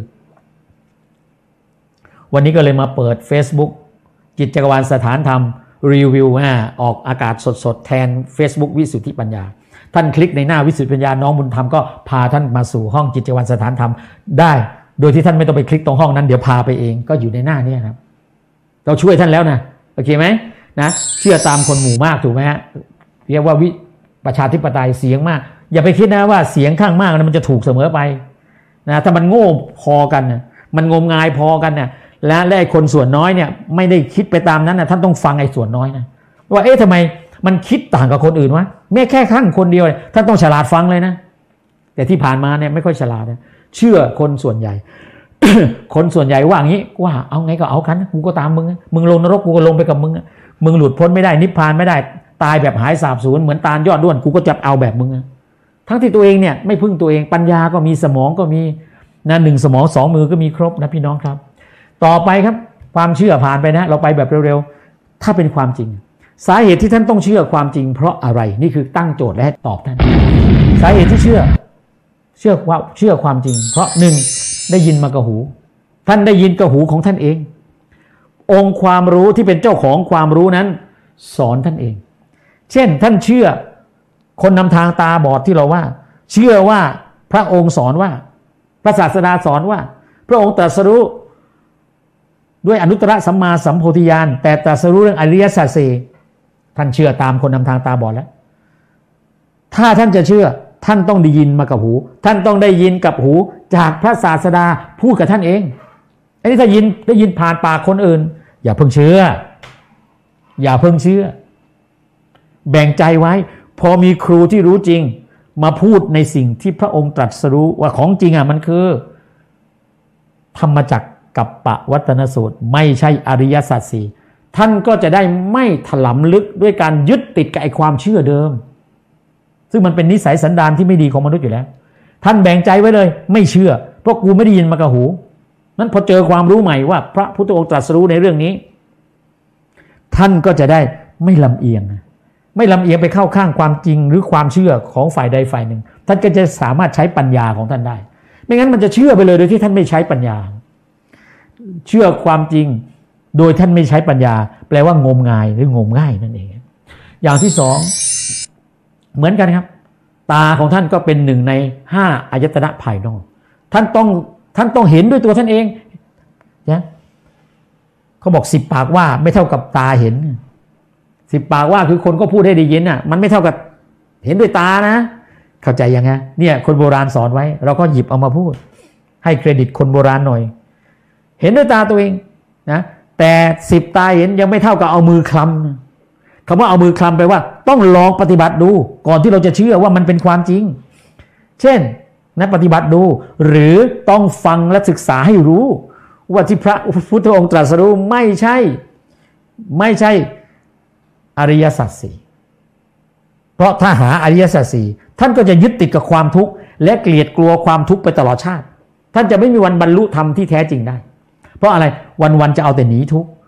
วันนี้ก็เลยมาเปิด Facebook จิตจักรวาลสถานธรรมรีวิวออกอากาศสดๆแทน Facebook วิสุทธิปัญญาท่านคลิกในหน้าวิสุทธิปัญญาน้องบุญธรรมก็พาท่านมาสู่ห้องจิตจักรวาลสถานธรรมได้โดยที่ท่านไม่ต้องไปคลิกตรงห้องนั้นเดี๋ยวพาไปเองก็อยู่ในหน้านี้ครับเราช่วยท่านแล้วนะโอเคไหมนะเชื่อตามคนหมู่มากถูกไหมฮะเรียกว่าประชาธิปไตยเสียงมากอย่าไปคิดนะว่าเสียงข้างมากมันจะถูกเสมอไปนะถ้ามันโง่พอกันนะมันงมงายพอกันนะและคนส่วนน้อยเนี่ยไม่ได้คิดไปตามนั้นนะท่านต้องฟังไอ้ส่วนน้อยนะว่าทำไมมันคิดต่างกับคนอื่นวะแม้แค่ข้างคนเดียวท่านต้องฉลาดฟังเลยนะแต่ที่ผ่านมาเนี่ยไม่ค่อยฉลาดนะเชื่อคนส่วนใหญ่ คนส่วนใหญ่ว่าอย่างนี้ว่าเอาไงก็เอากันกูก็ตามมึงลงนรกกูก็ลงไปกับมึงหลุดพ้นไม่ได้นิพพานไม่ได้ตายแบบหายสาบสูญเหมือนตาลยอดด้วนกูก็จะเอาแบบมึงทั้งที่ตัวเองเนี่ยไม่พึ่งตัวเองปัญญาก็มีสมองก็มีนะ1สมอง2มือก็มีครบนะพี่น้องครับต่อไปครับความเชื่อผ่านไปนะเราไปแบบเร็วๆถ้าเป็นความจริงสาเหตุที่ท่านต้องเชื่อความจริงเพราะอะไรนี่คือตั้งโจทย์และตอบท่านสาเหตุที่เชื่อความจริงเพราะ1ได้ยินมากับหูท่านได้ยินกับหูของท่านเององค์ความรู้ที่เป็นเจ้าของความรู้นั้นสอนท่านเองเช่นท่านเชื่อคนนำทางตาบอดที่เราว่าเชื่อว่าพระองค์สอนว่าพระศาสดาสอนว่าพระองค์ตรัสรู้ด้วยอนุตตรสัมมาสัมโพธิญาณแต่ตรัสรู้เรื่องอริยสัจสี่ท่านเชื่อตามคนนำทางตาบอดแล้วถ้าท่านจะเชื่อท่านต้องได้ยินมากับหูท่านต้องได้ยินกับหูจากพระศาสดาพูดกับท่านเองอันนี้ถ้าได้ยินผ่านปากคนอื่นอย่าเพิ่งเชื่อแบ่งใจไว้พอมีครูที่รู้จริงมาพูดในสิ่งที่พระองค์ตรัสรู้ว่าของจริงมันคือธรรมจักรกัปปวัตตนสูตรไม่ใช่อริยสัจสี่ท่านก็จะได้ไม่ถลำลึกด้วยการยึดติดกับไอ้ความเชื่อเดิมซึ่งมันเป็นนิสัยสันดานที่ไม่ดีของมนุษย์อยู่แล้วท่านแบ่งใจไว้เลยไม่เชื่อเพราะกูไม่ได้ยินมากับหูนั้นพอเจอความรู้ใหม่ว่าพระพุทธองค์ตรัสรู้ในเรื่องนี้ท่านก็จะได้ไม่ลำเอียงไปเข้าข้างความจริงหรือความเชื่อของฝ่ายใดฝ่ายหนึ่งท่านก็จะสามารถใช้ปัญญาของท่านได้ไม่งั้นมันจะเชื่อไปเลยโดยที่ท่านไม่ใช้ปัญญาเชื่อความจริงโดยท่านไม่ใช้ปัญญาแปลว่างมงายหรืองมง่ายนั่นเองอย่างที่2เหมือนกันครับตาของท่านก็เป็น1ใน5อายตนะภายนอกท่านต้องเห็นด้วยตัวท่านเองนะเขาบอก10ปากว่าไม่เท่ากับตาเห็น10ปากว่าคือคนก็พูดให้ได้ยินมันไม่เท่ากับเห็นด้วยตานะเข้าใจยังไงเนี่ยคนโบราณสอนไว้เราก็หยิบเอามาพูดให้เครดิตคนโบราณหน่อยเห็นด้วยตาตัวเองนะแต่10ตาเห็นยังไม่เท่ากับเอามือคลำคำว่าเอามือคลำแปลว่าต้องลองปฏิบัติดูก่อนที่เราจะเชื่อว่ามันเป็นความจริงเช่นปฏิบัติดูหรือต้องฟังและศึกษาให้รู้ว่าที่พระพุทธองค์ตรัสรู้ไม่ใช่อริยสัจสี่เพราะถ้าหาอริยสัจสี่ท่านก็จะยึดติดกับความทุกข์และเกลียดกลัวความทุกข์ไปตลอดชาติท่านจะไม่มีวันบรรลุธรรมที่แท้จริงได้เพราะอะไรวันๆจะเอาแต่หนีทุกข์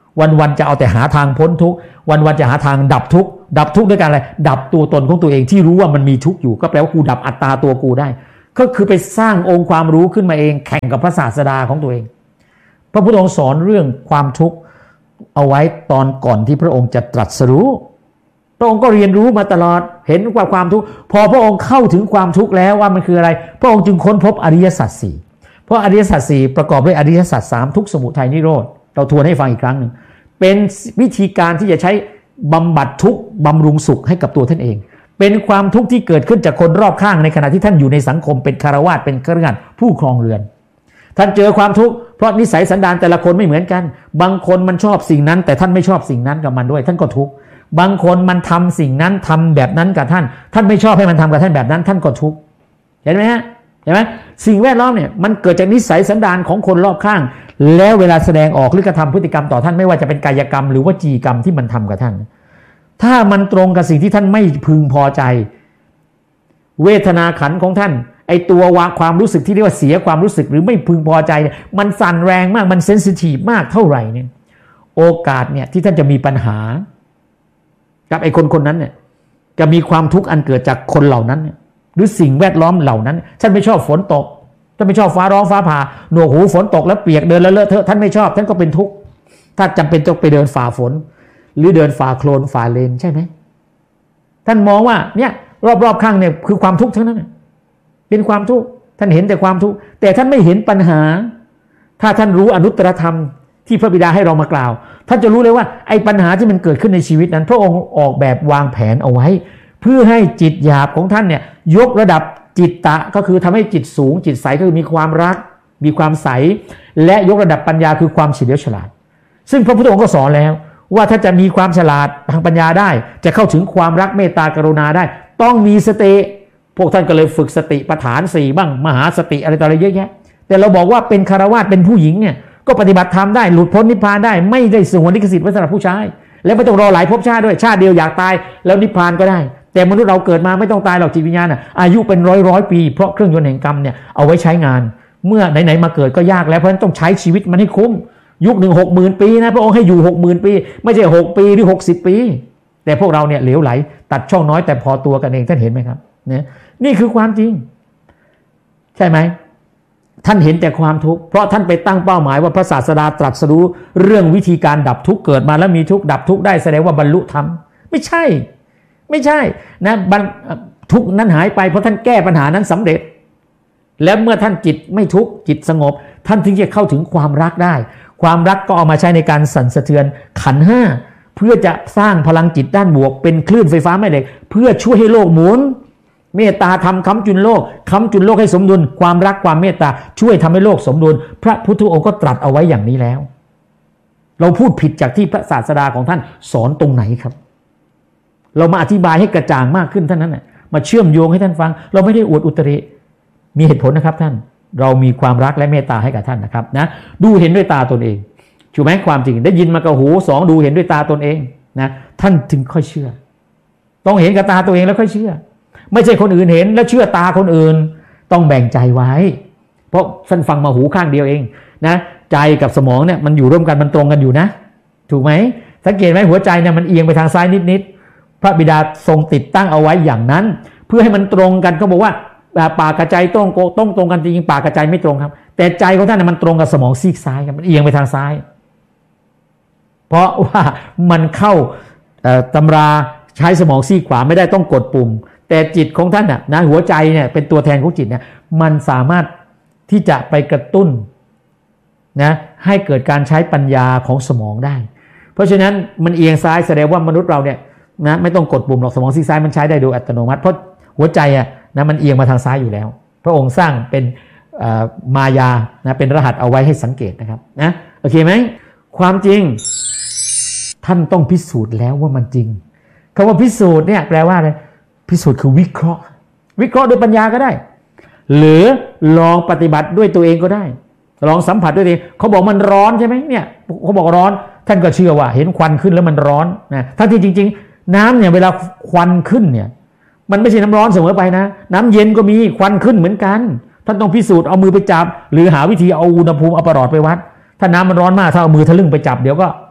วันจะเอาแต่หาทางพ้นทุกข์วันจะหาทางดับทุกข์ด้วยการอะไรดับตัวตนของตัวเองที่รู้ว่ามันมีทุกข์อยู่ก็แปลว่ากูดับอัตตาตัวกูได้ก็คือไปสร้างองค์ความรู้ขึ้นมาเองแข่งกับพระศาสดาของตัวเองพระพุทธองค์สอนเรื่องความทุกข์เอาไว้ตอนก่อนที่พระองค์จะตรัสรู้พระองค์ก็เรียนรู้มาตลอดเห็นความทุกข์พอพระองค์เข้าถึงความทุกข์แล้วว่ามันคืออะไรพระองค์จึงค้นพบอริยสัจสี่เพราะอริยสัจสี่ประกอบด้วยอริยสัจสามทุกข์สมุทัยนิโรธเราทวนให้ฟังอีกครั้งหนึ่งเป็นวิธีการที่จะใช้บำบัดทุกข์บำรุงสุขให้กับตัวท่านเองเป็นความทุกข์ที่เกิดขึ้นจากคนรอบข้างในขณะที่ท่านอยู่ในสังคมเป็นคฤหัสถ์เป็นคฤหัสถ์ผู้ครองเรือนท่านเจอความทุกข์เพราะนิสัยสันดานแต่ละคนไม่เหมือนกันบางคนมันชอบสิ่งนั้นแต่ท่านไม่ชอบสิ่งนั้นกับมันด้วยท่านก็ทุกข์บางคนมันทำสิ่งนั้นทำแบบนั้นกับท่านไม่ชอบให้มันทำกับท่านแบบนั้นท่านก็ทุกข์เห็นไหมฮะเห็นไหมสิ่งแวดล้อมเนี่ยมันเกิดจากนิสัยสันดานของคนรอบข้างแล้วเวลาแสดงออกหรือกระทำพฤติกรรมต่อท่านไม่ว่าจะเป็นกายกรรมหรือวจีกรรมที่มันทำกับท่านถ้ามันตรงกับสิ่งที่ท่านไม่พึงพอใจเวทนาขันธ์ของท่านไอตัววาความรู้สึกที่เรียกว่าเสียความรู้สึกหรือไม่พึงพอใจเนี่ยมันสั่นแรงมากมันเซนซิทีฟมากเท่าไหร่เนี่ยโอกาสเนี่ยที่ท่านจะมีปัญหากับไอคนนั้นเนี่ยจะมีความทุกข์อันเกิดจากคนเหล่านั้นหรือสิ่งแวดล้อมเหล่านั้นท่านไม่ชอบฝนตกท่านไม่ชอบฟ้าร้องฟ้าผ่าหนวกหูฝนตกแล้วเปียกเดินแล้วเลอะเทอะท่านไม่ชอบท่านก็เป็นทุกข์ถ้าจำเป็นต้องไปเดินฝ่าฝนหรือเดินฝ่าโคลนฝ่าเลนใช่ไหมท่านมองว่าเนี่ยรอบๆข้างเนี่ยคือความทุกข์ทั้งนั้นเป็นความทุกข์ท่านเห็นแต่ความทุกข์แต่ท่านไม่เห็นปัญหาถ้าท่านรู้อนุตตรธรรมที่พระบิดาให้เรามากล่าวท่านจะรู้เลยว่าไอ้ปัญหาที่มันเกิดขึ้นในชีวิตนั้นพระองค์ออกแบบวางแผนเอาไว้เพื่อให้จิตหยาบของท่านเนี่ยยกระดับจิตตะก็คือทำให้จิตสูงจิตใสก็คือมีความรักมีความใสและยกระดับปัญญาคือความเฉลียวฉลาดซึ่งพระพุทธองค์ก็สอนแล้วว่าถ้าจะมีความฉลาดทางปัญญาได้จะเข้าถึงความรักเมตตากรุณาได้ต้องมีสติพวกท่านก็เลยฝึกสติปัฏฐาน4บ้างมหาสติอะไรต่ออะไรเยอะแยะแต่เราบอกว่าเป็นคฤหัสถ์เป็นผู้หญิงเนี่ยก็ปฏิบัติธรรมได้หลุดพ้นนิพพานได้ไม่ได้สงวนลิขสิทธิ์ไว้สำหรับผู้ชายและไม่ต้องรอหลายภพชาติด้วยชาติเดียวอยากตายแล้วนิพพานก็ได้แต่มนุษย์เราเกิดมาไม่ต้องตายหรอกจิตวิญญาณอายุเป็นร้อยปีเพราะเครื่องยนต์แห่งกรรมเนี่ยเอาไว้ใช้งานเมื่อไหนๆมาเกิดก็ยากแล้วเพราะฉะนั้นต้องใช้ชีวิตมันให้คุ้มยุคหนึ่ง60,000 ปีนะพระองค์ให้อยู่60,000 ปีไม่ใช่6 ปีหรือ60 ปีแต่พวกเราเนี่ยเหลวไหลตัดช่องน้อยแต่พอตัวกันเองท่านเห็นไหมครับเนี่ยนี่คือความจริงใช่ไหมท่านเห็นแต่ความทุกข์เพราะท่านไปตั้งเป้าหมายว่าพระศาสดาตรัสรู้เรื่องวิธีการดับทุกข์เกิดมาแล้วมีทุกข์ดับทุกข์ได้แสดงว่าบรรลุธรรมไม่ใช่นะทุกข์นั้นหายไปเพราะท่านแก้ปัญหานั้นสำเร็จแล้วเมื่อท่านจิตไม่ทุกข์จิตสงบท่านถึงจะเข้าถึงความรักได้ความรักก็เอามาใช้ในการสั่นสะเทือนขันธ์ห้าเพื่อจะสร้างพลังจิตด้านบวกเป็นคลื่นไฟฟ้าแม่เหล็กเพื่อช่วยให้โลกหมุนเมตตาทำค้ำจุนโลกให้สมดุลความรักความเมตตาช่วยทำให้โลกสมดุลพระพุทธองค์ก็ตรัสเอาไว้อย่างนี้แล้วเราพูดผิดจากที่พระศาสดาของท่านสอนตรงไหนครับเรามาอธิบายให้กระจ่างมากขึ้นท่านนั้นมาเชื่อมโยงให้ท่านฟังเราไม่ได้อวดอุตริมีเหตุผลนะครับท่านเรามีความรักและเมตตาให้กับท่านนะครับนะดูเห็นด้วยตาตนเองถูกไหมความจริงได้ยินมากับหู2ดูเห็นด้วยตาตนเองนะท่านถึงค่อยเชื่อต้องเห็นกับตาตัวเองแล้วค่อยเชื่อไม่ใช่คนอื่นเห็นแล้วเชื่อตาคนอื่นต้องแบ่งใจไว้เพราะท่านฟังมาหูข้างเดียวเองนะใจกับสมองเนี่ยมันอยู่ร่วมกันมันตรงกันอยู่นะถูกไหมสังเกตไหมหัวใจเนี่ยมันเอียงไปทางซ้ายนิดๆพระบิดาทรงติดตั้งเอาไว้อย่างนั้นเพื่อให้มันตรงกันเขาบอกว่าปากกับใจต้องตรงกันจริงๆปากกับใจไม่ตรงครับแต่ใจของท่านมันตรงกับสมองซีกซ้ายครับมันเอียงไปทางซ้ายเพราะว่ามันเข้าตำราใช้สมองซีกขวาไม่ได้ต้องกดปุ่มแต่จิตของท่านนะหัวใจเนี่ยเป็นตัวแทนของจิตเนี่ยมันสามารถที่จะไปกระตุ้นนะให้เกิดการใช้ปัญญาของสมองได้เพราะฉะนั้นมันเอียงซ้ายแสดงว่ามนุษย์เราเนี่ยนะไม่ต้องกดปุ่มหรอกสมองซีกซ้ายมันใช้ได้โดยอัตโนมัติเพราะหัวใจนะมันเอียงมาทางซ้ายอยู่แล้วพระองค์สร้างเป็นมายานะเป็นรหัสเอาไว้ให้สังเกตนะครับนะโอเคไหมความจริงท่านต้องพิสูจน์แล้วว่ามันจริงคำว่าพิสูจน์เนี่ยแปลว่าอะไรพิสูจน์คือวิเคราะห์ด้วยปัญญาก็ได้หรือลองปฏิบัติด้วยตัวเองก็ได้ลองสัมผัสด้วยตัวเองเขาบอกมันร้อนใช่ไหมเนี่ยเขาบอกร้อนท่านก็เชื่อว่าเห็นควันขึ้นแล้วมันร้อนนะทั้งที่จริงๆน้ำเนี่ยเวลาควันขึ้นเนี่ยมันไม่ใช่น้ำร้อนเสมอไปนะน้ำเย็นก็มีควันขึ้นเหมือนกันท่านต้องพิสูจน์เอามือไปจับหรือหาวิธีเอาอุณหภูมิเอาประหลอดไปวัดถ้าน้ำมันร้อนมากถ้าเอามือทะลึ่งไปจับเดี๋ยวก็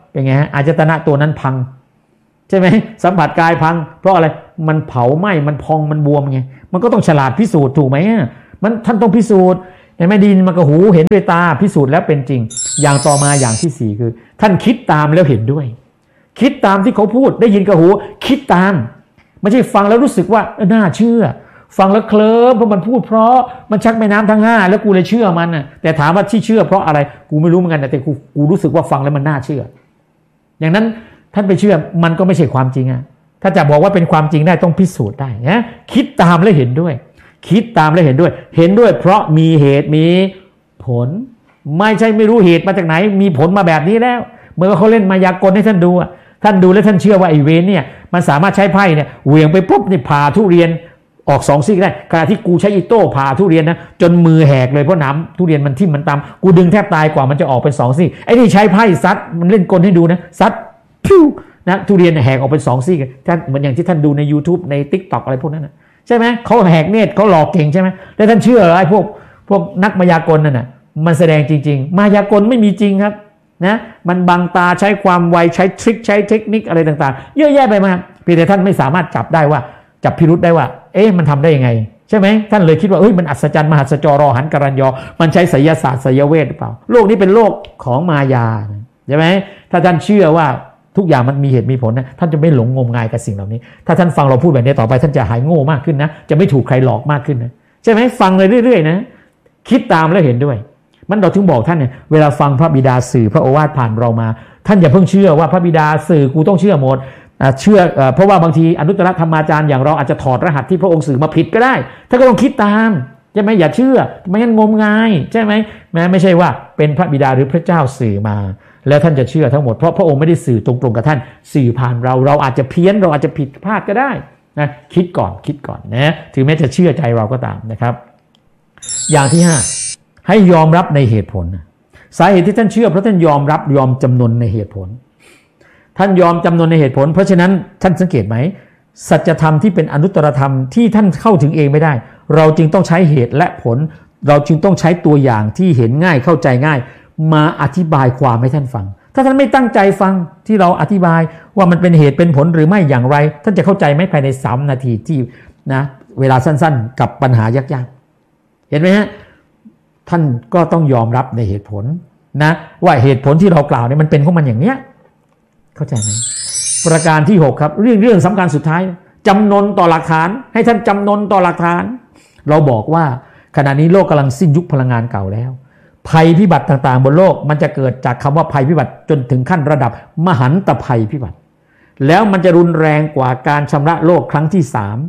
เป็นไงฮะอายตนะตัวนั้นพังใช่ไหมสัมผัสกายพังเพราะอะไรมันเผาไหม้มันพองมันบวมไงมันก็ต้องฉลาดพิสูจน์ถูกไหมมันท่านต้องพิสูจน์ในไม่ดินมันก็หูเห็นด้วยตาพิสูจน์แล้วเป็นจริงอย่างต่อมาอย่างที่สี่คือท่านคิดตามแล้วเห็นด้วยคิดตามที่เขาพูดได้ยินกับหูคิดตามไม่ใช่ฟังแล้วรู้สึกว่าน่าเชื่อฟังแล้วเคลิ้มเพราะมันพูดเพราะมันชักแม่น้ำทั้งห้าแล้วกูเลยเชื่อมันนะแต่ถามว่าที่เชื่อเพราะอะไรกูไม่รู้เหมือนกันแต่กูรู้สึกว่าฟังแล้วมันน่าเชื่ออย่างนั้นท่านไปเชื่อมันก็ไม่ใช่ความจริงอะถ้าจะบอกว่าเป็นความจริงได้ต้องพิสูจน์ได้นะคิดตามแล้วเห็นด้วยคิดตามแล้วเห็นด้วยเห็นด้วยเพราะมีเหตุมีผลไม่ใช่ไม่รู้เหตุมาจากไหนมีผลมาแบบนี้แล้วเมื่อเขาเล่นมายากลให้ท่านดูท่านดูแล้วท่านเชื่อว่าไอ้เวรเนี่ยมันสามารถใช้ไพ่เนี่ยเหวี่ยงไปปุ๊บนี่ผ่าทุเรียนออก2 ซี่ได้ขณะที่กูใช้อีโต้ผ่าทุเรียนนะจนมือแหกเลยเพราะน้ำทุเรียนมันทิ่มมันตำกูดึงแทบตายกว่ามันจะออกเป็น2 ซี่ไอ้นี่ใช้ไพ่ซัดมันเล่นกลให้ดูนะซัดพิ้วนะทุเรียนแหกออกเป็น2 ซี่ท่านเหมือนอย่างที่ท่านดูใน YouTube ใน TikTok อะไรพวกนั้นนะใช่ไหมเขาแหกเนตรเขาหลอกเก่งใช่ไหมแล้วท่านเชื่อไอ้พวกนักมายากลนั่นน่ะมันแสดงจริงๆมายากลไม่มีจริงครับนะมันบังตาใช้ความไวใช้ทริคใช้เทคนิคอะไรต่างๆเยอะแยะไปมากเพียงแต่ท่านไม่สามารถจับได้ว่าจับพิรุธได้ว่ามันทำได้ยังไงใช่ไหมท่านเลยคิดว่ามันอัศจรรย์มหัศจรหันกรัญญมันใช้ไสยศาสตร์ไสยเวทหรือเปล่าโลกนี้เป็นโลกของมายาใช่ไหมถ้าท่านเชื่อว่าทุกอย่างมันมีเหตุมีผลนะท่านจะไม่หลงงมงายกับสิ่งเหล่านี้ถ้าท่านฟังเราพูดแบบนี้ต่อไปท่านจะหายโง่มากขึ้นนะจะไม่ถูกใครหลอกมากขึ้นนะใช่ไหมฟังเลยเรื่อยๆนะคิดตามแล้วเห็นด้วยมันเราถึงบอกท่านเนี่ยเวลาฟังพระบิดาสื่อพระโอวาทผ่านเรามาท่านอย่าเพิ่งเชื่อว่าพระบิดาสื่อกูต้องเชื่อหมดเชื่อเพราะว่าบางทีอนุตตรธรรมาจารย์อย่างเราอาจจะถอดรหัสที่พระองค์สื่อมาผิดก็ได้ท่านก็ต้องคิดตามใช่ไหมอย่าเชื่อไม่งั้นงมงายใช่ไหมไม่ใช่ว่าเป็นพระบิดาหรือพระเจ้าสื่อมาแล้วท่านจะเชื่อทั้งหมดเพราะพระองค์ไม่ได้สื่อตรงๆกับท่านสื่อผ่านเราอาจจะเพี้ยนเราอาจจะผิดพลาดก็ได้นะคิดก่อนนะถึงแม้จะเชื่อใจเราก็ตามนะครับอย่างที่5ให้ยอมรับในเหตุผลสาเหตุที่ท่านเชื่อเพราะท่านยอมรับยอมจำนนในเหตุผลท่านยอมจำนนในเหตุผลเพราะฉะนั้นท่านสังเกตไหมสัจธรรมที่เป็นอนุตตรธรรมที่ท่านเข้าถึงเองไม่ได้เราจึงต้องใช้เหตุและผลเราจึงต้องใช้ตัวอย่างที่เห็นง่ายเข้าใจง่ายมาอธิบายความให้ท่านฟังถ้าท่านไม่ตั้งใจฟังที่เราอธิบายว่ามันเป็นเหตุเป็นผลหรือไม่อย่างไรท่านจะเข้าใจไหมภายใน3 นาทีที่นะเวลาสั้นๆกับปัญหายากๆเห็นไหมฮะท่านก็ต้องยอมรับในเหตุผลนะว่าเหตุผลที่เรากล่าวเนี่ยมันเป็นของมันอย่างเนี้ยเข้าใจไหมประการที่6ครับเรื่องสำคัญสุดท้ายจำนนต่อหลักฐานให้ท่านจำนนต่อหลักฐานเราบอกว่าขณะนี้โลกกำลังสิ้นยุคพลังงานเก่าแล้วภัยพิบัติต่างๆบนโลกมันจะเกิดจากคำว่าภัยพิบัติจนถึงขั้นระดับมหันตภัยพิบัติแล้วมันจะรุนแรงกว่าการชำระโลกครั้งที่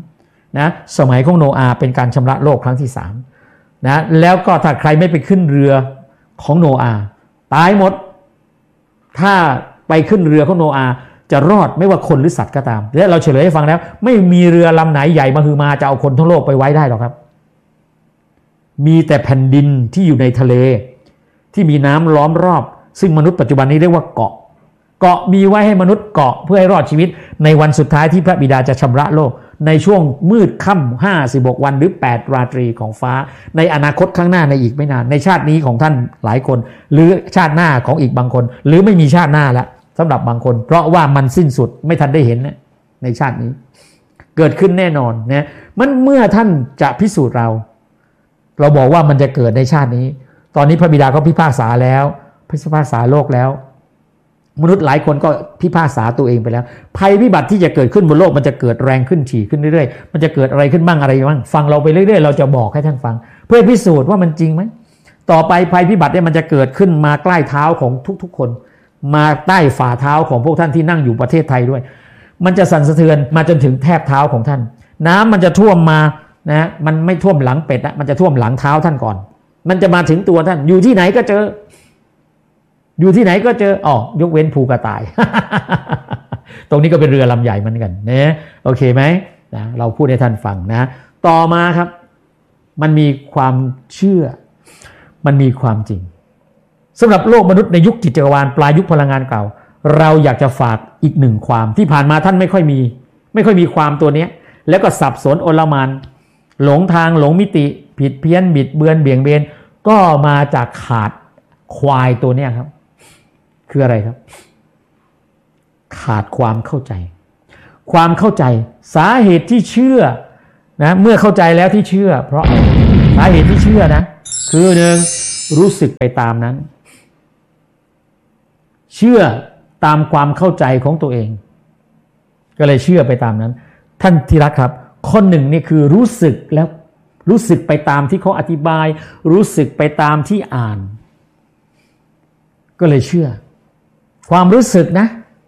3นะสมัยของโนอาห์เป็นการชำระโลกครั้งที่3นะแล้วก็ถ้าใครไม่ไปขึ้นเรือของโนอาห์ตายหมดถ้าไปขึ้นเรือของโนอาห์จะรอดไม่ว่าคนหรือสัตว์ก็ตามและเราเฉลยให้ฟังแล้วไม่มีเรือลำไหนใหญ่มาฮือมาจะเอาคนทั้งโลกไปไว้ได้หรอกครับมีแต่แผ่นดินที่อยู่ในทะเลที่มีน้ำล้อมรอบซึ่งมนุษย์ปัจจุบันนี้เรียกว่าเกาะมีไว้ให้มนุษย์เกาะเพื่อให้รอดชีวิตในวันสุดท้ายที่พระบิดาจะชำระโลกในช่วงมืดค่ำ56 วันหรือ8 ราตรีของฟ้าในอนาคตข้างหน้าในอีกไม่นานในชาตินี้ของท่านหลายคนหรือชาติหน้าของอีกบางคนหรือไม่มีชาติหน้าแล้วสำหรับบางคนเพราะว่ามันสิ้นสุดไม่ทันได้เห็นนะในชาตินี้เกิดขึ้นแน่นอนนะมันเมื่อท่านจะพิสูจน์เราบอกว่ามันจะเกิดในชาตินี้ตอนนี้พระบิดาก็พิพากษาแล้วพิพากษาโลกแล้วมนุษย์หลายคนก็พิพากษาตัวเองไปแล้วภัยพิบัติที่จะเกิดขึ้นบนโลกมันจะเกิดแรงขึ้นถี่ขึ้นเรื่อยๆมันจะเกิดอะไรขึ้นบ้างอะไรบ้างฟังเราไปเรื่อยๆเราจะบอกให้ท่านฟังเพื่อพิสูจน์ว่ามันจริงไหมต่อไปภัยพิบัติเนี่ยมันจะเกิดขึ้นมาใกล้เท้าของทุกๆคนมาใต้ฝ่าเท้าของพวกท่านที่นั่งอยู่ประเทศไทยด้วยมันจะสั่นสะเทือนมาจนถึงแทบเท้าของท่านน้ำมันจะท่วมมานะมันไม่ท่วมหลังเป็ดนะมันจะท่วมหลังเท้าท่านก่อนมันจะมาถึงตัวท่านอยู่ที่ไหนก็เจออ๋อยกเว้นภูกระต่าย ตรงนี้ก็เป็นเรือลำใหญ่เหมือนกันนะโอเคไหมนะเราพูดให้ท่านฟังนะต่อมาครับมันมีความเชื่อมันมีความจริงสำหรับโลกมนุษย์ในยุคจิตจักรวาลปลายยุคพลังงานเก่าเราอยากจะฝากอีกหนึ่งความที่ผ่านมาท่านไม่ค่อยมีความตัวนี้แล้วก็สับสนโอลหม่านหลงทางหลงมิติผิดเพี้ยนบิดเบือนเบี่ยงเบนก็มาจากขาดควายตัวเนี้ยครับคืออะไรครับขาดความเข้าใจความเข้าใจสาเหตุที่เชื่อนะเมื่อเข้าใจแล้วที่เชื่อเพราะสาเหตุที่เชื่อนะคือหนึ่งรู้สึกไปตามนั้นเชื่อตามความเข้าใจของตัวเองก็เลยเชื่อไปตามนั้นท่านที่รักครับคนหนึ่งนี่คือรู้สึกแล้วรู้สึกไปตามที่เขาอธิบายรู้สึกไปตามที่อ่านก็เลยเชื่อความรู้สึกนะ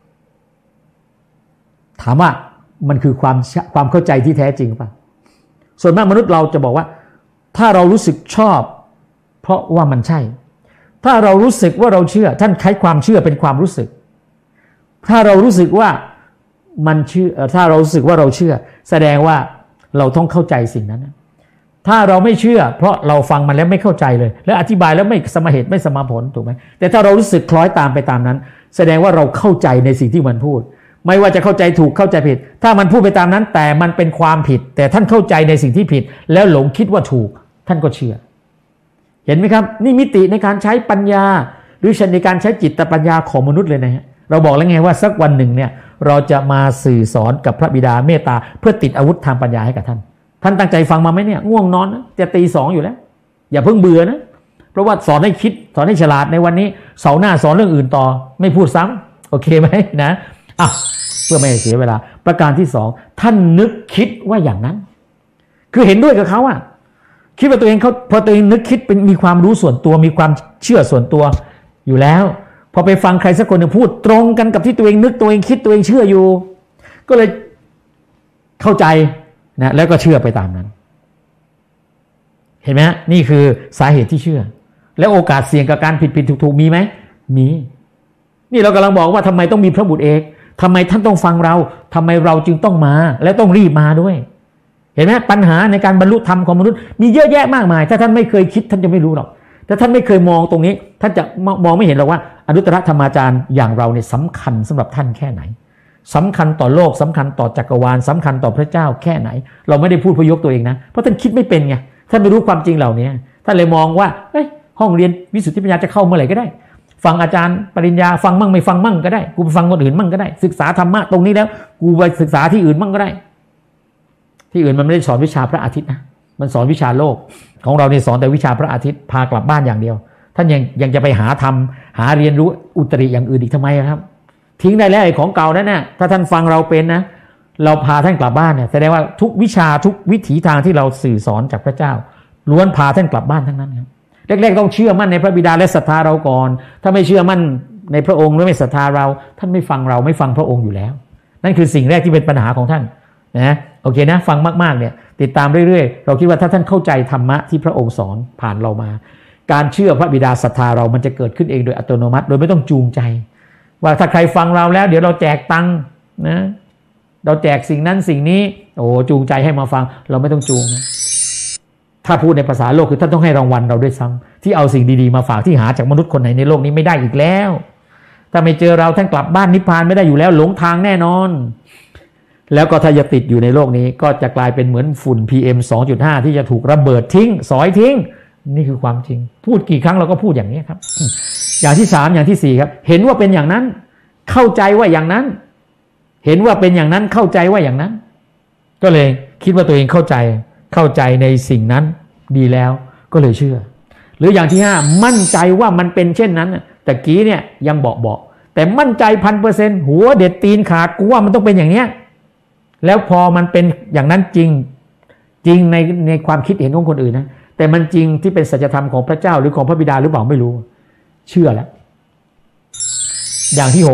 ถามว่ามันคือความเข้าใจที่แท้จริงป่ะส่วนมากมนุษย์เราจะบอกว่าถ้าเรารู้สึกชอบเพราะว่ามันใช่ถ้าเรารู้สึกว่าเราเชื่อท่านใช้ความเชื่อเป็นความรู้สึกถ้าเรารู้สึกว่ามันเชื่อถ้าเรารู้สึกว่าเราเชื่อแสดงว่าเราต้องเข้าใจสิ่งนั้นถ้าเราไม่เชื่อเพราะเราฟังมันแล้วไม่เข้าใจเลยและอธิบายแล้วไม่สมเหตุไม่สมผลถูกไหมแต่ถ้าเรารู้สึกคล้อยตามไปตามนั้นแสดงว่าเราเข้าใจในสิ่งที่มันพูดไม่ว่าจะเข้าใจถูกเข้าใจผิดถ้ามันพูดไปตามนั้นแต่มันเป็นความผิดแต่ท่านเข้าใจในสิ่งที่ผิดแล้วหลงคิดว่าถูกท่านก็เชื่อเห็นไหมครับนี่มิติในการใช้ปัญญาหรือในการใช้จิตปัญญาของมนุษย์เลยนะฮะเราบอกแล้วไงว่าสักวันหนึ่งเนี่ยเราจะมาสื่อสอนกับพระบิดาเมตตาเพื่อติดอาวุธทางปัญญาให้กับท่านตั้งใจฟังมาไหมเนี่ยง่วงนอนนะจะตี 2อยู่แล้วอย่าเพิ่งเบื่อนะเพราะว่าสอนให้คิดสอนให้ฉลาดในวันนี้เสาร์หน้าสอนเรื่องอื่นต่อไม่พูดซ้ำโอเคไหมนะเพื่อไม่ให้เสียเวลาประการที่2ท่านนึกคิดว่าอย่างนั้นคือเห็นด้วยกับเขาคิดว่าตัวเองพอตัวเองนึกคิดเป็นมีความรู้ส่วนตัวมีความเชื่อส่วนตัวอยู่แล้วพอไปฟังใครสักคนหนึ่งพูดตรงกันกับที่ตัวเองนึกตัวเองคิดตัวเองเชื่ออยู่ก็เลยเข้าใจนะแล้วก็เชื่อไปตามนั้นเห็นไหมนี่คือสาเหตุที่เชื่อแล้วโอกาสเสี่ยงกับการผิดถูกมีไหมมีนี่เรากำลังบอกว่าทำไมต้องมีพระบุตรเอกทำไมท่านต้องฟังเราทำไมเราจึงต้องมาและต้องรีบมาด้วยเห็นไหมปัญหาในการบรรลุธรรมของมนุษย์มีเยอะแยะมากมายถ้าท่านไม่เคยคิดท่านจะไม่รู้หรอกถ้าท่านไม่เคยมองตรงนี้ท่านจะมองไม่เห็นหรอกว่าอนุตตรธรรมาจารย์อย่างเราเนี่ยสำคัญสำหรับท่านแค่ไหนสำคัญต่อโลกสำคัญต่อจักรวาลสำคัญต่อพระเจ้าแค่ไหนเราไม่ได้พูดเพื่อยกตัวเองนะเพราะท่านคิดไม่เป็นไงท่านไม่รู้ความจริงเหล่านี้ท่านเลยมองว่าห้องเรียนวิสุทธิปัญญาจะเข้าเมื่อไหร่ก็ได้ฟังอาจารย์ปริญญาฟังมั่งไม่ฟังมั่งก็ได้กูไปฟังคนอื่นมั่งก็ได้ศึกษาธรรมะตรงนี้แล้วกูไปศึกษาที่อื่นมั่งก็ได้ที่อื่นมันไม่ได้สอนวิชาพระอาทิตย์นะมันสอนวิชาโลกของเราเนี่ยสอนแต่วิชาพระอาทิตย์พากลับบ้านอย่างเดียวท่านยังจะไปหาธรรมหาเรียนรู้อุตริอย่างอื่นอีกทำไมครับทิ้งได้แล้วไอ้ของเก่านั่นน่ะถ้าท่านฟังเราเป็นนะเราพาท่านกลับบ้านเนี่ยแสดงว่าทุกวิชาทุกวิถีทางที่เราสื่อสอนจากพระเจ้าล้วนพาท่านกลับบ้านทั้งนั้นครับแรกๆต้องเชื่อมั่นในพระบิดาและศรัทธาเราก่อนถ้าไม่เชื่อมั่นในพระองค์หรือไม่ศรัทธาเราท่านไม่ฟังเราไม่ฟังพระองค์อยู่แล้วนั่นคือสิ่งแรกที่เป็นปัญหาของท่านนะโอเคนะฟังมากๆเนี่ยติดตามเรื่อยๆเราคิดว่าถ้าท่านเข้าใจธรรมะที่พระองค์สอนผ่านเรามาการเชื่อพระบิดาศรัทธาเรามันจะเกิดขึ้นเองโดยอัตโนมัติโดยไม่ต้องจูงใจว่าถ้าใครฟังเราแล้วเดี๋ยวเราแจกตังค์นะเราแจกสิ่งนั้นสิ่งนี้จูงใจให้มาฟังเราไม่ต้องจูงนะถ้าพูดในภาษาโลกคือท่านต้องให้รางวัลเราด้วยซ้ำที่เอาสิ่งดีๆมาฝากที่หาจากมนุษย์คนไหนในโลกนี้ไม่ได้อีกแล้วถ้าไม่เจอเราท่านกลับบ้านนิพพานไม่ได้อยู่แล้วหลงทางแน่นอนแล้วก็ถ้าจะติดอยู่ในโลกนี้ก็จะกลายเป็นเหมือนฝุ่น PM 2.5 ที่จะถูกระเบิดทิ้งสอยทิ้งนี่คือความจริงพูดกี่ครั้งเราก็พูดอย่างนี้ครับอย่างที่3อย่างที่4ครับเห็นว่าเป็นอย่างนั้นเข้าใจว่าอย่างนั้นเห็นว่าเป็นอย่างนั้นเข้าใจว่าอย่างนั้นก็เลยคิดว่าตัวเองเข้าใจในสิ่งนั้นดีแล้วก็เลยเชื่อหรืออย่างที่5มั่นใจว่ามันเป็นเช่นนั้นแต่กี้เนี่ยยังบอกแต่มั่นใจ 1,000% หัวเด็ดตีนขาดกูว่ามันต้องเป็นอย่างเนี้ยแล้วพอมันเป็นอย่างนั้นจริงในความคิดเห็นของคนอื่นนะแต่มันจริงที่เป็นสัจธรรมของพระเจ้าหรือของพระบิดาหรือเปล่าไม่รู้เชื่อแล้วอย่างที่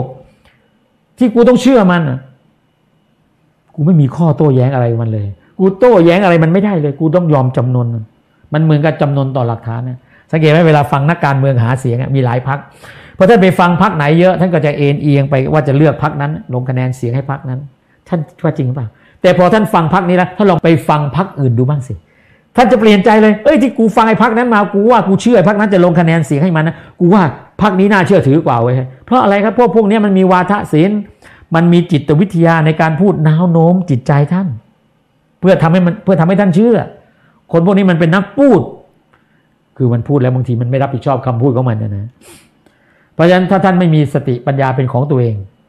6ที่กูต้องเชื่อมันกูไม่มีข้อโต้แย้งอะไรมันเลยกูโต้แย้งอะไรมันไม่ได้เลยกูต้องยอมจำนนมันเหมือนกับจำนนต่อหลักฐานนะสังเกตไหมเวลาฟังนักการเมืองหาเสียงมีหลายพรรคพอท่านไปฟังพรรคไหนเยอะท่านก็จะเอ็นเอียงไปว่าจะเลือกพรรคนั้นลงคะแนนเสียงให้พรรคนั้นท่านว่าจริงเปล่าแต่พอท่านฟังพรรคนี้แล้วท่านลองไปฟังพรรคอื่นดูบ้างสิท่านจะเปลี่ยนใจเลยที่กูฟังไอ้พรรคนั้นมากูว่ากูเชื่อไอ้พรรคนั้นจะลงคะแนนเสียงให้มันนะกูว่าพรรคนี้น่าเชื่อถือกว่าเว้ยเพราะอะไรครับพวกนี้มันมีวาทศิลป์มันมีจิตวิทยาในการพูดน้าวโน้มจิตใจท่านเพื่อทำให้ท่านเชื่อคนพวกนี้มันเป็นนักพูดคือมันพูดแล้วบางทีมันไม่รับผิดชอบคำพูดของมันนะเพราะฉะนั้นถ้าท่านไม่มีสติปัญญาเป็นของตัวเอง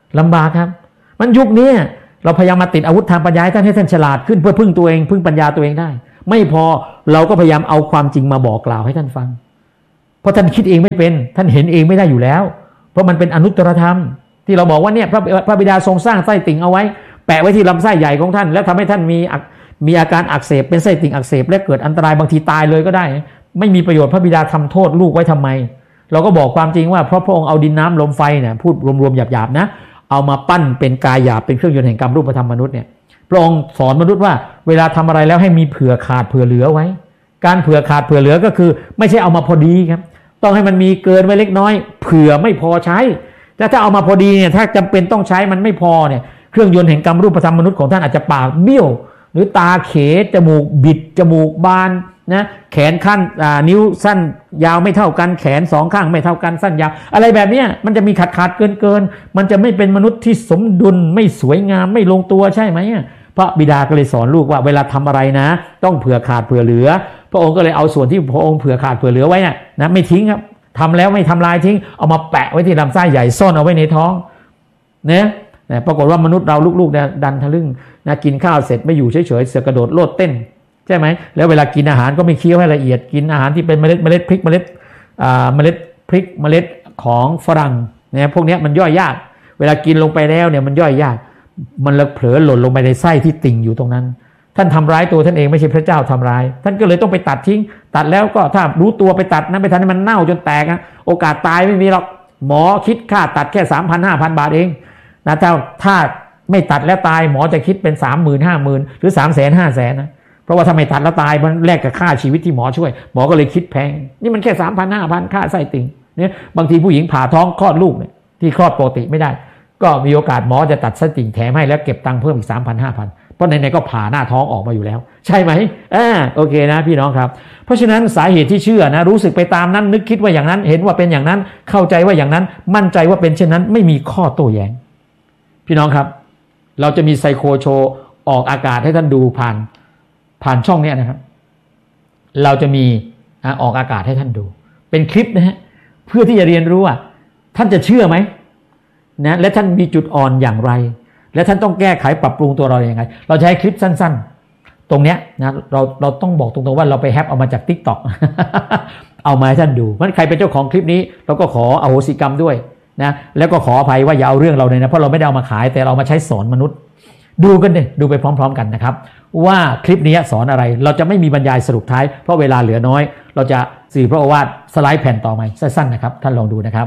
ลำบากครับมันยุคนี้เราพยายามมาติดอาวุธทางปัญญาให้ท่านฉลาดขึ้นเพื่อพึ่งตัวเองพึ่งปัญญาตัวเองได้ไม่พอเราก็พยายามเอาความจริงมาบอกกล่าวให้ท่านฟังเพราะท่านคิดเองไม่เป็นท่านเห็นเองไม่ได้อยู่แล้วเพราะมันเป็นอนุตตรธรรมที่เราบอกว่าเนี่ยพระบิดาทรงสร้างไส้ติ่งเอาไว้แปะไว้ที่ลำไส้ใหญ่ของท่านแล้วทำให้ท่านมีอาการอักเสบเป็นไส้ติ่งอักเสบและเกิดอันตรายบางทีตายเลยก็ได้ไม่มีประโยชน์พระบิดาทำโทษลูกไว้ทำไมเราก็บอกความจริงว่าเพราะพระองค์เอาดินน้ำลมไฟเนี่ยพูดรวมๆหยาบๆนะเอามาปั้นเป็นกายหยาบเป็นเครื่องยนต์แห่งกรรมรูปธรรมมนุษย์เนี่ยพระองค์สอนมนุษย์ว่าเวลาทำอะไรแล้วให้มีเผื่อขาดเผื่อเหลือไว้การเผื่อขาดเผื่อเหลือก็คือไม่ใช่เอามาพอดีครับต้องให้มันมีเกินไว้เล็กน้อยเผื่อไม่พอใช้แต่ถ้าเอามาพอดีเนี่ยถ้าจำเป็นต้องใช้มันไม่พอเนี่ยเครื่องยนต์แห่งกรรมรูปธรรมมนุษย์ของท่านอาจจะปากเบี้ยวหรือตาเขจมูกบิดจมูกบานนะแขนขั้นนิ้วสั้นยาวไม่เท่ากันแขนสองข้างไม่เท่ากันสั้นยาวอะไรแบบนี้มันจะมีขาดเกินมันจะไม่เป็นมนุษย์ที่สมดุลไม่สวยงามไม่ลงตัวใช่ไหมพระบิดาก็เลยสอนลูกว่าเวลาทำอะไรนะต้องเผื่อขาดเผื่อเหลือพระองค์ก็เลยเอาส่วนที่พระองค์เผื่อขาดเผื่อเหลือไว้นะไม่ทิ้งครับทำแล้วไม่ทำลายทิ้งเอามาแปะไว้ที่ลำไส้ใหญ่ซ่อนเอาไว้ในท้องเนี่ยปรากฏว่ามนุษย์เราลูกๆเนี่ยดันทะลึ่งนะกินข้าวเสร็จไม่อยู่เฉยๆเสือกระโดดโลดเต้นใช่ไหมแล้วเวลากินอาหารก็ไม่เคี้ยวให้ละเอียดกินอาหารที่เป็นเมล็ดพริกเมล็ดพริกเมล็ดของฝรั่งเนี่ยพวกนี้มันย่อยยากเวลากินลงไปแล้วเนี่ยมันย่อยยากมันเผลอหล่นลงไปในไส้ที่ติ่งอยู่ตรงนั้นท่านทำร้ายตัวท่านเองไม่ใช่พระเจ้าทำร้ายท่านก็เลยต้องไปตัดทิ้งตัดแล้วก็ถ้ารู้ตัวไปตัดนะไปทันให้มันเน่าจนแตกนะโอกาสตายไม่มีหรอกหมอคิดค่าตัดแค่ 3,000-5,000 บาทเองนะถ้าไม่ตัดแล้วตายหมอจะคิดเป็น 30,000-50,000 หรือ 300,000-500,000 นะเพราะว่าถ้าไม่ตัดแล้วตายมันแลกกับค่าชีวิตที่หมอช่วยหมอก็เลยคิดแพงนี่มันแค่ 3,000-5,000 ค่าไส้ติ่งเนี่ยบางทีผู้หญิงผ่าท้องคลอดลูกเนี่ยที่คลอดปกติไม่ได้ก็มีโอกาสหมอจะตัดไส้ติ่งแถมให้แล้วเก็บตังค์เพิ่มอีก 3,000-5,000 เพราะไหนๆก็ผ่าหน้าท้องออกมาอยู่แล้วใช่ไหมโอเคนะพี่น้องครับเพราะฉะนั้นสาเหตุที่เชื่อนะรู้สึกไปตามนั้นนึกคิดว่าอย่างนั้นเห็นว่าเป็นอย่างนั้นเข้าใจว่าอย่างนั้นมั่นใจว่าเป็นเช่นนั้นไม่มีข้อโต้แย้งพี่น้องครับเราจะมีไซโคโชว์ออกอากาศให้ท่านดูผ่านช่องนี้นะครับเราจะมีออกอากาศให้ท่านดูเป็นคลิปนะฮะเพื่อที่จะเรียนรู้ว่าท่านจะเชื่อไหมนะและท่านมีจุดอ่อนอย่างไรและท่านต้องแก้ไขปรับปรุงตัวเราอย่างไรเราจะให้คลิปสั้นๆตรงเนี้ยนะเราต้องบอกตรงๆว่าเราไปแฮปเอามาจาก TikTok เอามาให้ท่านดูเพราะใครเป็นเจ้าของคลิปนี้เราก็ขออโหสิกรรมด้วยนะแล้วก็ขออภัยว่าอย่าเอาเรื่องเราเลยนะเพราะเราไม่ได้เอามาขายแต่เรามาใช้สอนมนุษย์ดูกันเลยดูไปพร้อมๆกันนะครับว่าคลิปนี้สอนอะไรเราจะไม่มีบรรยายสรุปท้ายเพราะเวลาเหลือน้อยเราจะสื่อพระโอวาทสไลด์แผ่นต่อไปสั้นๆนะครับท่านลองดูนะครับ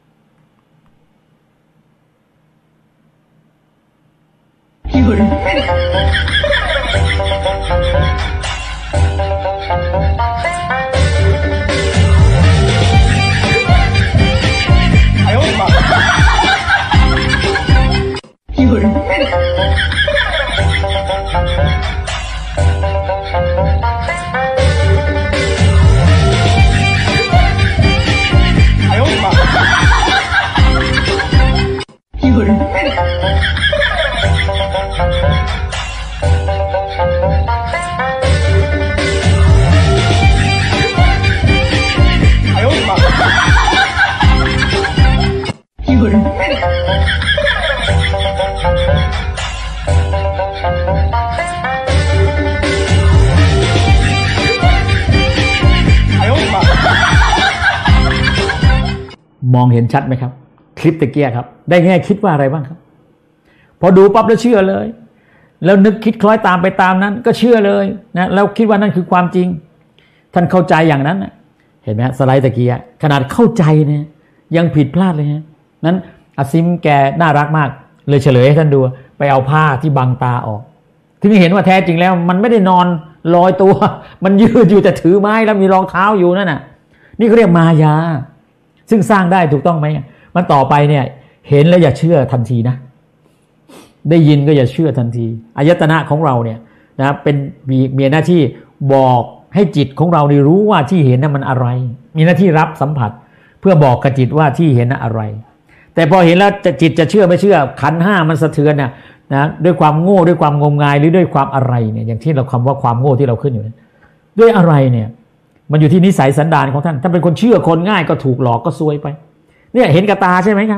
มองเห็นชัดไหมครับคลิปตะเกียครับได้แง่คิดว่าอะไรบ้างครับพอดูปั๊บแล้วเชื่อเลยแล้วนึกคิดคล้อยตามไปตามนั้นก็เชื่อเลยนะแล้วคิดว่านั่นคือความจริงท่านเข้าใจอย่างนั้นนะเห็นไหมสไลด์ตะเกียขนาดเข้าใจเนี่ยยังผิดพลาดเลยฮะนั้นอาซิมแกน่ารักมากเลยเฉลยให้ท่านดูไปเอาผ้าที่บังตาออกที่นี่เห็นว่าแท้จริงแล้วมันไม่ได้นอนลอยตัวมันยืดอยู่แต่ถือไม้แล้วมีรองเท้าอยู่นั่นน่ะนี่เขาเรียกมายาซึ่งสร้างได้ถูกต้องไหมมันต่อไปเนี่ยเห็นแล้วอย่าเชื่อทันทีนะได้ยินก็อย่าเชื่อทันทีอายตนะของเราเนี่ยนะเป็นมีหน้าที่บอกให้จิตของเราได้รู้ว่าที่เห็นนั้นมันอะไรมีหน้าที่รับสัมผัสเพื่อบอกกับจิตว่าที่เห็นนั้นอะไรแต่พอเห็นแล้วจิตจะเชื่อไม่เชื่อขันธ์ห้ามันสะเทือนนะด้วยความโง่ด้วยความงมงายหรือด้วยความอะไรเนี่ยอย่างที่เราคำว่าความโง่ที่เราขึ้นอยู่นั้นด้วยอะไรเนี่ยมันอยู่ที่นิสัยสันดานของท่านถ้าเป็นคนเชื่อคนง่ายก็ถูกหลอกก็ซวยไปเนี่ยเห็นกับตาใช่ไหมครับ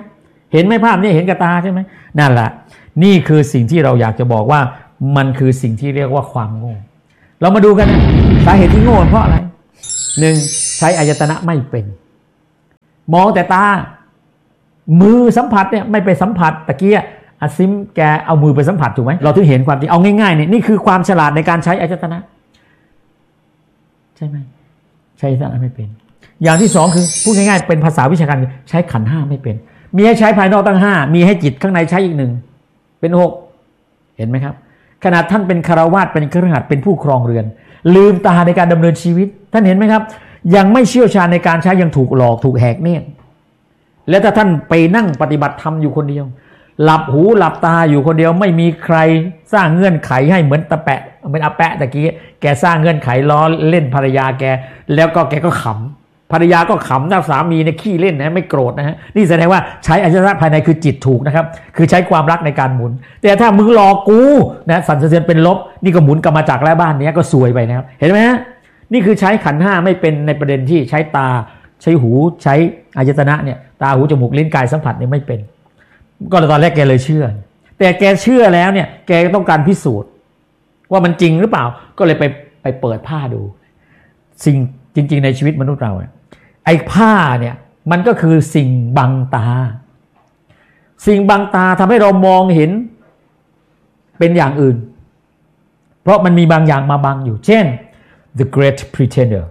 เห็นไหมภาพนี้เห็นกับตาใช่ไหมนั่นแหละนี่คือสิ่งที่เราอยากจะบอกว่ามันคือสิ่งที่เรียกว่าความโง่เรามาดูกันนะสาเหตุที่โง่เพราะอะไรหนึ่งใช้อายตนะไม่เป็นมองแต่ตามือสัมผัสเนี่ยไม่ไปสัมผัสตะเกียอาซิมแกเอามือไปสัมผัสถูกไหมเราถึงเห็นความจริงเอาง่ายๆเนี่ยนี่คือความฉลาดในการใช้อายตนะใช่ไหมใช้อายตนะไม่เป็นอย่างที่สองคือพูดง่ายๆเป็นภาษาวิชาการใช้ขันธ์ห้าไม่เป็นมีให้ใช้ภายนอกตั้งห้ามีให้จิตข้างในใช้อีกหนึ่งเป็นหกเห็นไหมครับขนาดท่านเป็นคฤหัสถ์เป็นคฤหัสถ์เป็นผู้ครองเรือนลืมตาในการดำเนินชีวิตท่านเห็นไหมครับยังไม่เชี่ยวชาญในการใช้ยังถูกหลอกถูกแหกเนี่ยแล้วถ้าท่านไปนั่งปฏิบัติธรรมอยู่คนเดียวหลับหูหลับตาอยู่คนเดียวไม่มีใครสร้างเงื่อนไขให้เหมือนตะแปะเหมือนอาแปะตะกี้แกสร้างเงื่อนไขล้อเล่นภรรยาแกแล้วก็แกก็ขำภรรยาก็ขำนะสามีเนี่ยขี้เล่นนะไม่โกรธนะฮะนี่แสดงว่าใช้อายตนะภายในคือจิตถูกนะครับคือใช้ความรักในการหมุนแต่ถ้ามึงหลอกกูนะสั่นสะเทือนเป็นลบนี่ก็หมุนกรรมจักรแล้วบ้านนี้ก็ซวยไปนะครับเห็นไหมฮะนี่คือใช้ขันธ์ห้าไม่เป็นในประเด็นที่ใช้ตาใช้หูใช้อายตนะเนี่ยตาหูจมูกลิ้นกายสัมผัสเนี่ยไม่เป็นก็ตอนแรกแกเลยเชื่อแต่แกเชื่อแล้วเนี่ยแกต้องการพิสูจน์ว่ามันจริงหรือเปล่าก็เลยไปเปิดผ้าดูสิ่งจริงๆในชีวิตมนุษย์เราไอ้ผ้าเนี่ยมันก็คือสิ่งบังตาสิ่งบังตาทำให้เรามองเห็นเป็นอย่างอื่นเพราะมันมีบางอย่างมาบังอยู่เช่น the great pretender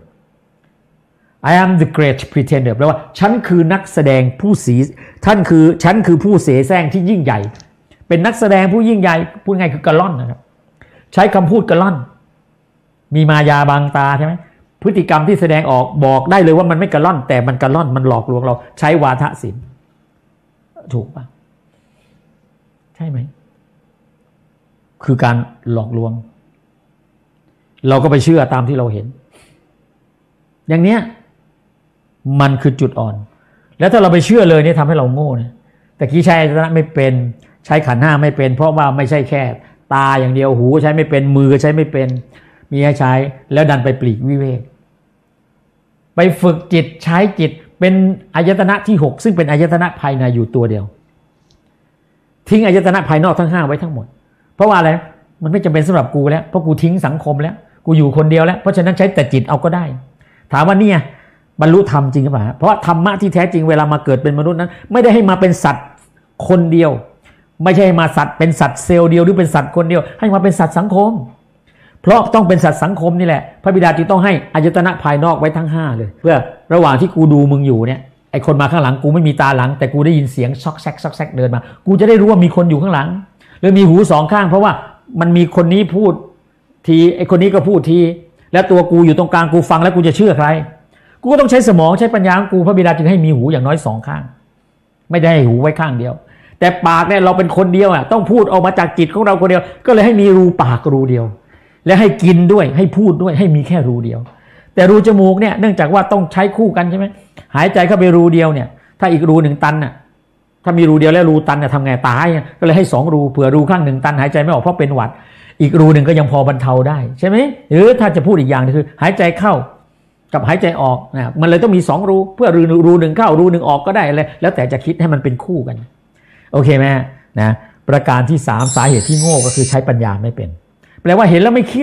I am the great pretender แปลว่าฉันคือนักแสดงผู้ฉันคือผู้เสแสร้งที่ยิ่งใหญ่เป็นนักแสดงผู้ยิ่งใหญ่พูดง่ายคือกะล่อนนะครับใช้คำพูดกะล่อนมีมายาบังตาใช่ไหมพฤติกรรมที่แสดงออกบอกได้เลยว่ามันไม่กะล่อนแต่มันกะล่อนมันหลอกลวงเราใช้วาทศิลป์ถูกปะใช่ไหมคือการหลอกลวงเราก็ไปเชื่อตามที่เราเห็นอย่างเนี้ยมันคือจุดอ่อนแล้วถ้าเราไปเชื่อเลยเนี่ยทำให้เราโง่เนี่ยแต่กี้ใช้อายตนะไม่เป็นใช้ขันธ์ห้าไม่เป็นเพราะว่าไม่ใช่แค่ตาอย่างเดียวหูใช้ไม่เป็นมือใช้ไม่เป็นมีให้ใช้แล้วดันไปปลีกวิเวกไปฝึกจิตใช้จิตเป็นอายตนะที่6ซึ่งเป็นอายตนะภายในอยู่ตัวเดียวทิ้งอายตนะภายนอกทั้ง5ไว้ทั้งหมดเพราะว่าอะไรมันไม่จำเป็นสำหรับกูแล้วเพราะกูทิ้งสังคมแล้วกูอยู่คนเดียวแล้วเพราะฉะนั้นใช้แต่จิตเอาก็ได้ถามว่าเนี่ยบรรลุธรรมจริงหรือเปล่าเพราะธรรมะที่แท้จริงเวลามาเกิดเป็นมนุษย์นั้นไม่ได้ให้มาเป็นสัตว์คนเดียวไม่ใช่มาสัตว์เป็นสัตว์เซลล์เดียวหรือเป็นสัตว์คนเดียวให้มาเป็นสัตว์สังคมเพราะต้องเป็นสัตว์สังคมนี่แหละพระบิดาจึงต้องให้อายตนะภายนอกไว้ทั้ง5เลยเพื่อระหว่างที่กูดูมึงอยู่เนี่ยไอคนมาข้างหลังกูไม่มีตาหลังแต่กูได้ยินเสียงซอกแซกซอกแซกเดินมากูจะได้รู้ว่ามีคนอยู่ข้างหลังหรือมีหู2ข้างเพราะว่ามันมีคนนี้พูดทีไอคนนี้ก็พูดทีแล้วตัวกูอยู่ตรงกลางกูฟังแล้วกูจะเชื่อใครกูก็ต้องใช้สมองใช้ปัญญาของกูพระบิดาจึงให้มีหูอย่างน้อย2ข้างไม่ได้ให้หูไว้ข้างเดียวแต่ปากเนี่ยเราเป็นคนเดียวต้องพูดออกมาจากจิตของเราคนเดียวก็เลยให้มีรูปากรูเดียวและให้กินด้วยให้พูดด้วยให้มีแค่รูเดียวแต่รูจมูกเนี่ยเนื่องจากว่าต้องใช้คู่กันใช่ไหมหายใจเข้าไปรูเดียวเนี่ยถ้าอีกรู1ตันน่ะถ้ามีรูเดียวแล้วรูตันเนี่ยทำไงตายก็เลยให้2รูเผื่อรูข้าง1ตันหายใจไม่ออกเพราะเป็นหวัดอีกรูหนึ่งก็ยังพอบรรเทาได้ใช่ไหมหรือถ้าจะพูดอีกอย่างนึงคือหายใจเข้ากับหายใจออกนะมันเลยต้องมี2รูเพื่อรู1เข้ารู1ออกก็ได้เลยแล้วแต่จะคิดให้มันเป็นคู่กันโอเคไหมนะประการที่3สาเหตุที่โง่ก็คือใช้ปัญญาไม่เป็นแปลว่าเห็นแล้วไม่คิด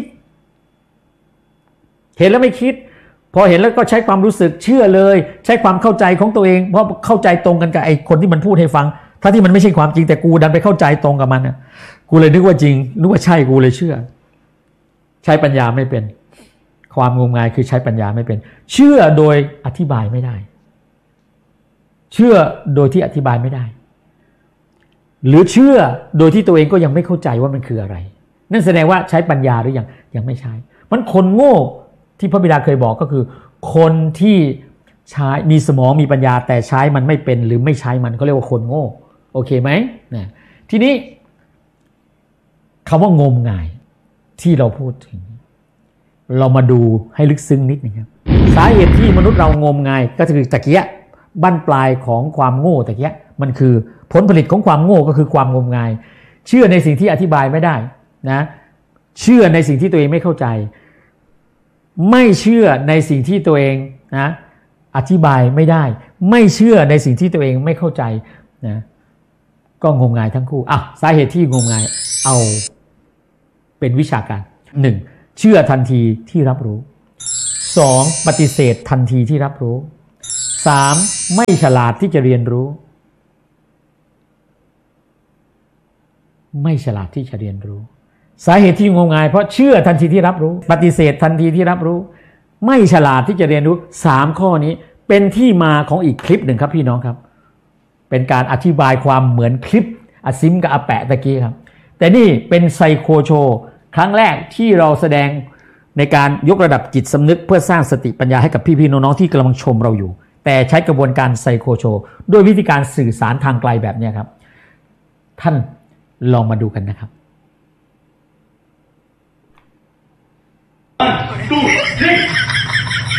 เห็นแล้วไม่คิดพอเห็นแล้วก็ใช้ความรู้สึกเชื่อเลยใช้ความเข้าใจของตัวเองเพราะเข้าใจตรงกันกับไอ้คนที่มันพูดให้ฟังถ้าที่มันไม่ใช่ความจริงแต่กูดันไปเข้าใจตรงกับมันนะกูเลยนึกว่าจริงนึกว่าใช่กูเลยเชื่อใช้ปัญญาไม่เป็นความงมงายคือใช้ปัญญาไม่เป็นเชื่อโดยอธิบายไม่ได้เชื่อโดยที่อธิบายไม่ได้หรือเชื่อโดยที่ตัวเองก็ยังไม่เข้าใจว่ามันคืออะไรนั่นแสดงว่าใช้ปัญญาหรือยังไม่ใช้มันคนโง่ที่พระบิดาเคยบอกก็คือคนที่ใช้มีสมองมีปัญญาแต่ใช้มันไม่เป็นหรือไม่ใช้มันเขาเรียกว่าคนโง่โอเคไหมนะทีนี้คำว่างมงายที่เราพูดถึงเรามาดูให้ลึกซึ้งนิดนึงครับสาเหตุที่มนุษย์เรางมงายก็คือตะเกียะบั้นปลายของความโง่ตะเกียะมันคือผลผลิตของความโง่ก็คือความงมงายเชื่อในสิ่งที่อธิบายไม่ได้นะเชื่อในสิ่งที่ตัวเองไม่เข้าใจไม่เชื่อในสิ่งที่ตัวเองนะอธิบายไม่ได้ไม่เชื่อในสิ่งที่ตัวเองไม่เข้าใจนะก็งมงายทั้งคู่สาเหตุที่งมงายเอาเป็นวิชาการ 1. เชื่อทันทีที่รับรู้ 2. ปฏิเสธทันทีที่รับรู้ 3. ไม่ฉลาดที่จะเรียนรู้ไม่ฉลาดที่จะเรียนรู้สาเหตุที่งมงายเพราะเชื่อทันทีที่รับรู้ปฏิเสธทันทีที่รับรู้ไม่ฉลาดที่จะเรียนรู้3ข้อนี้เป็นที่มาของอีกคลิปหนึ่งครับพี่น้องครับเป็นการอธิบายความเหมือนคลิปอาซิมกับอาแปะตะกี้ครับแต่นี่เป็นไซโคโชว์ครั้งแรกที่เราแสดงในการยกระดับจิตสำนึกเพื่อสร้างสติปัญญาให้กับพี่ๆน้องๆที่กำลังชมเราอยู่แต่ใช้กระบวนการไซโคโชว์ด้วยวิธีการสื่อสารทางไกลแบบนี้ครับท่านลองมาดูกันนะครับ 1, 2, 3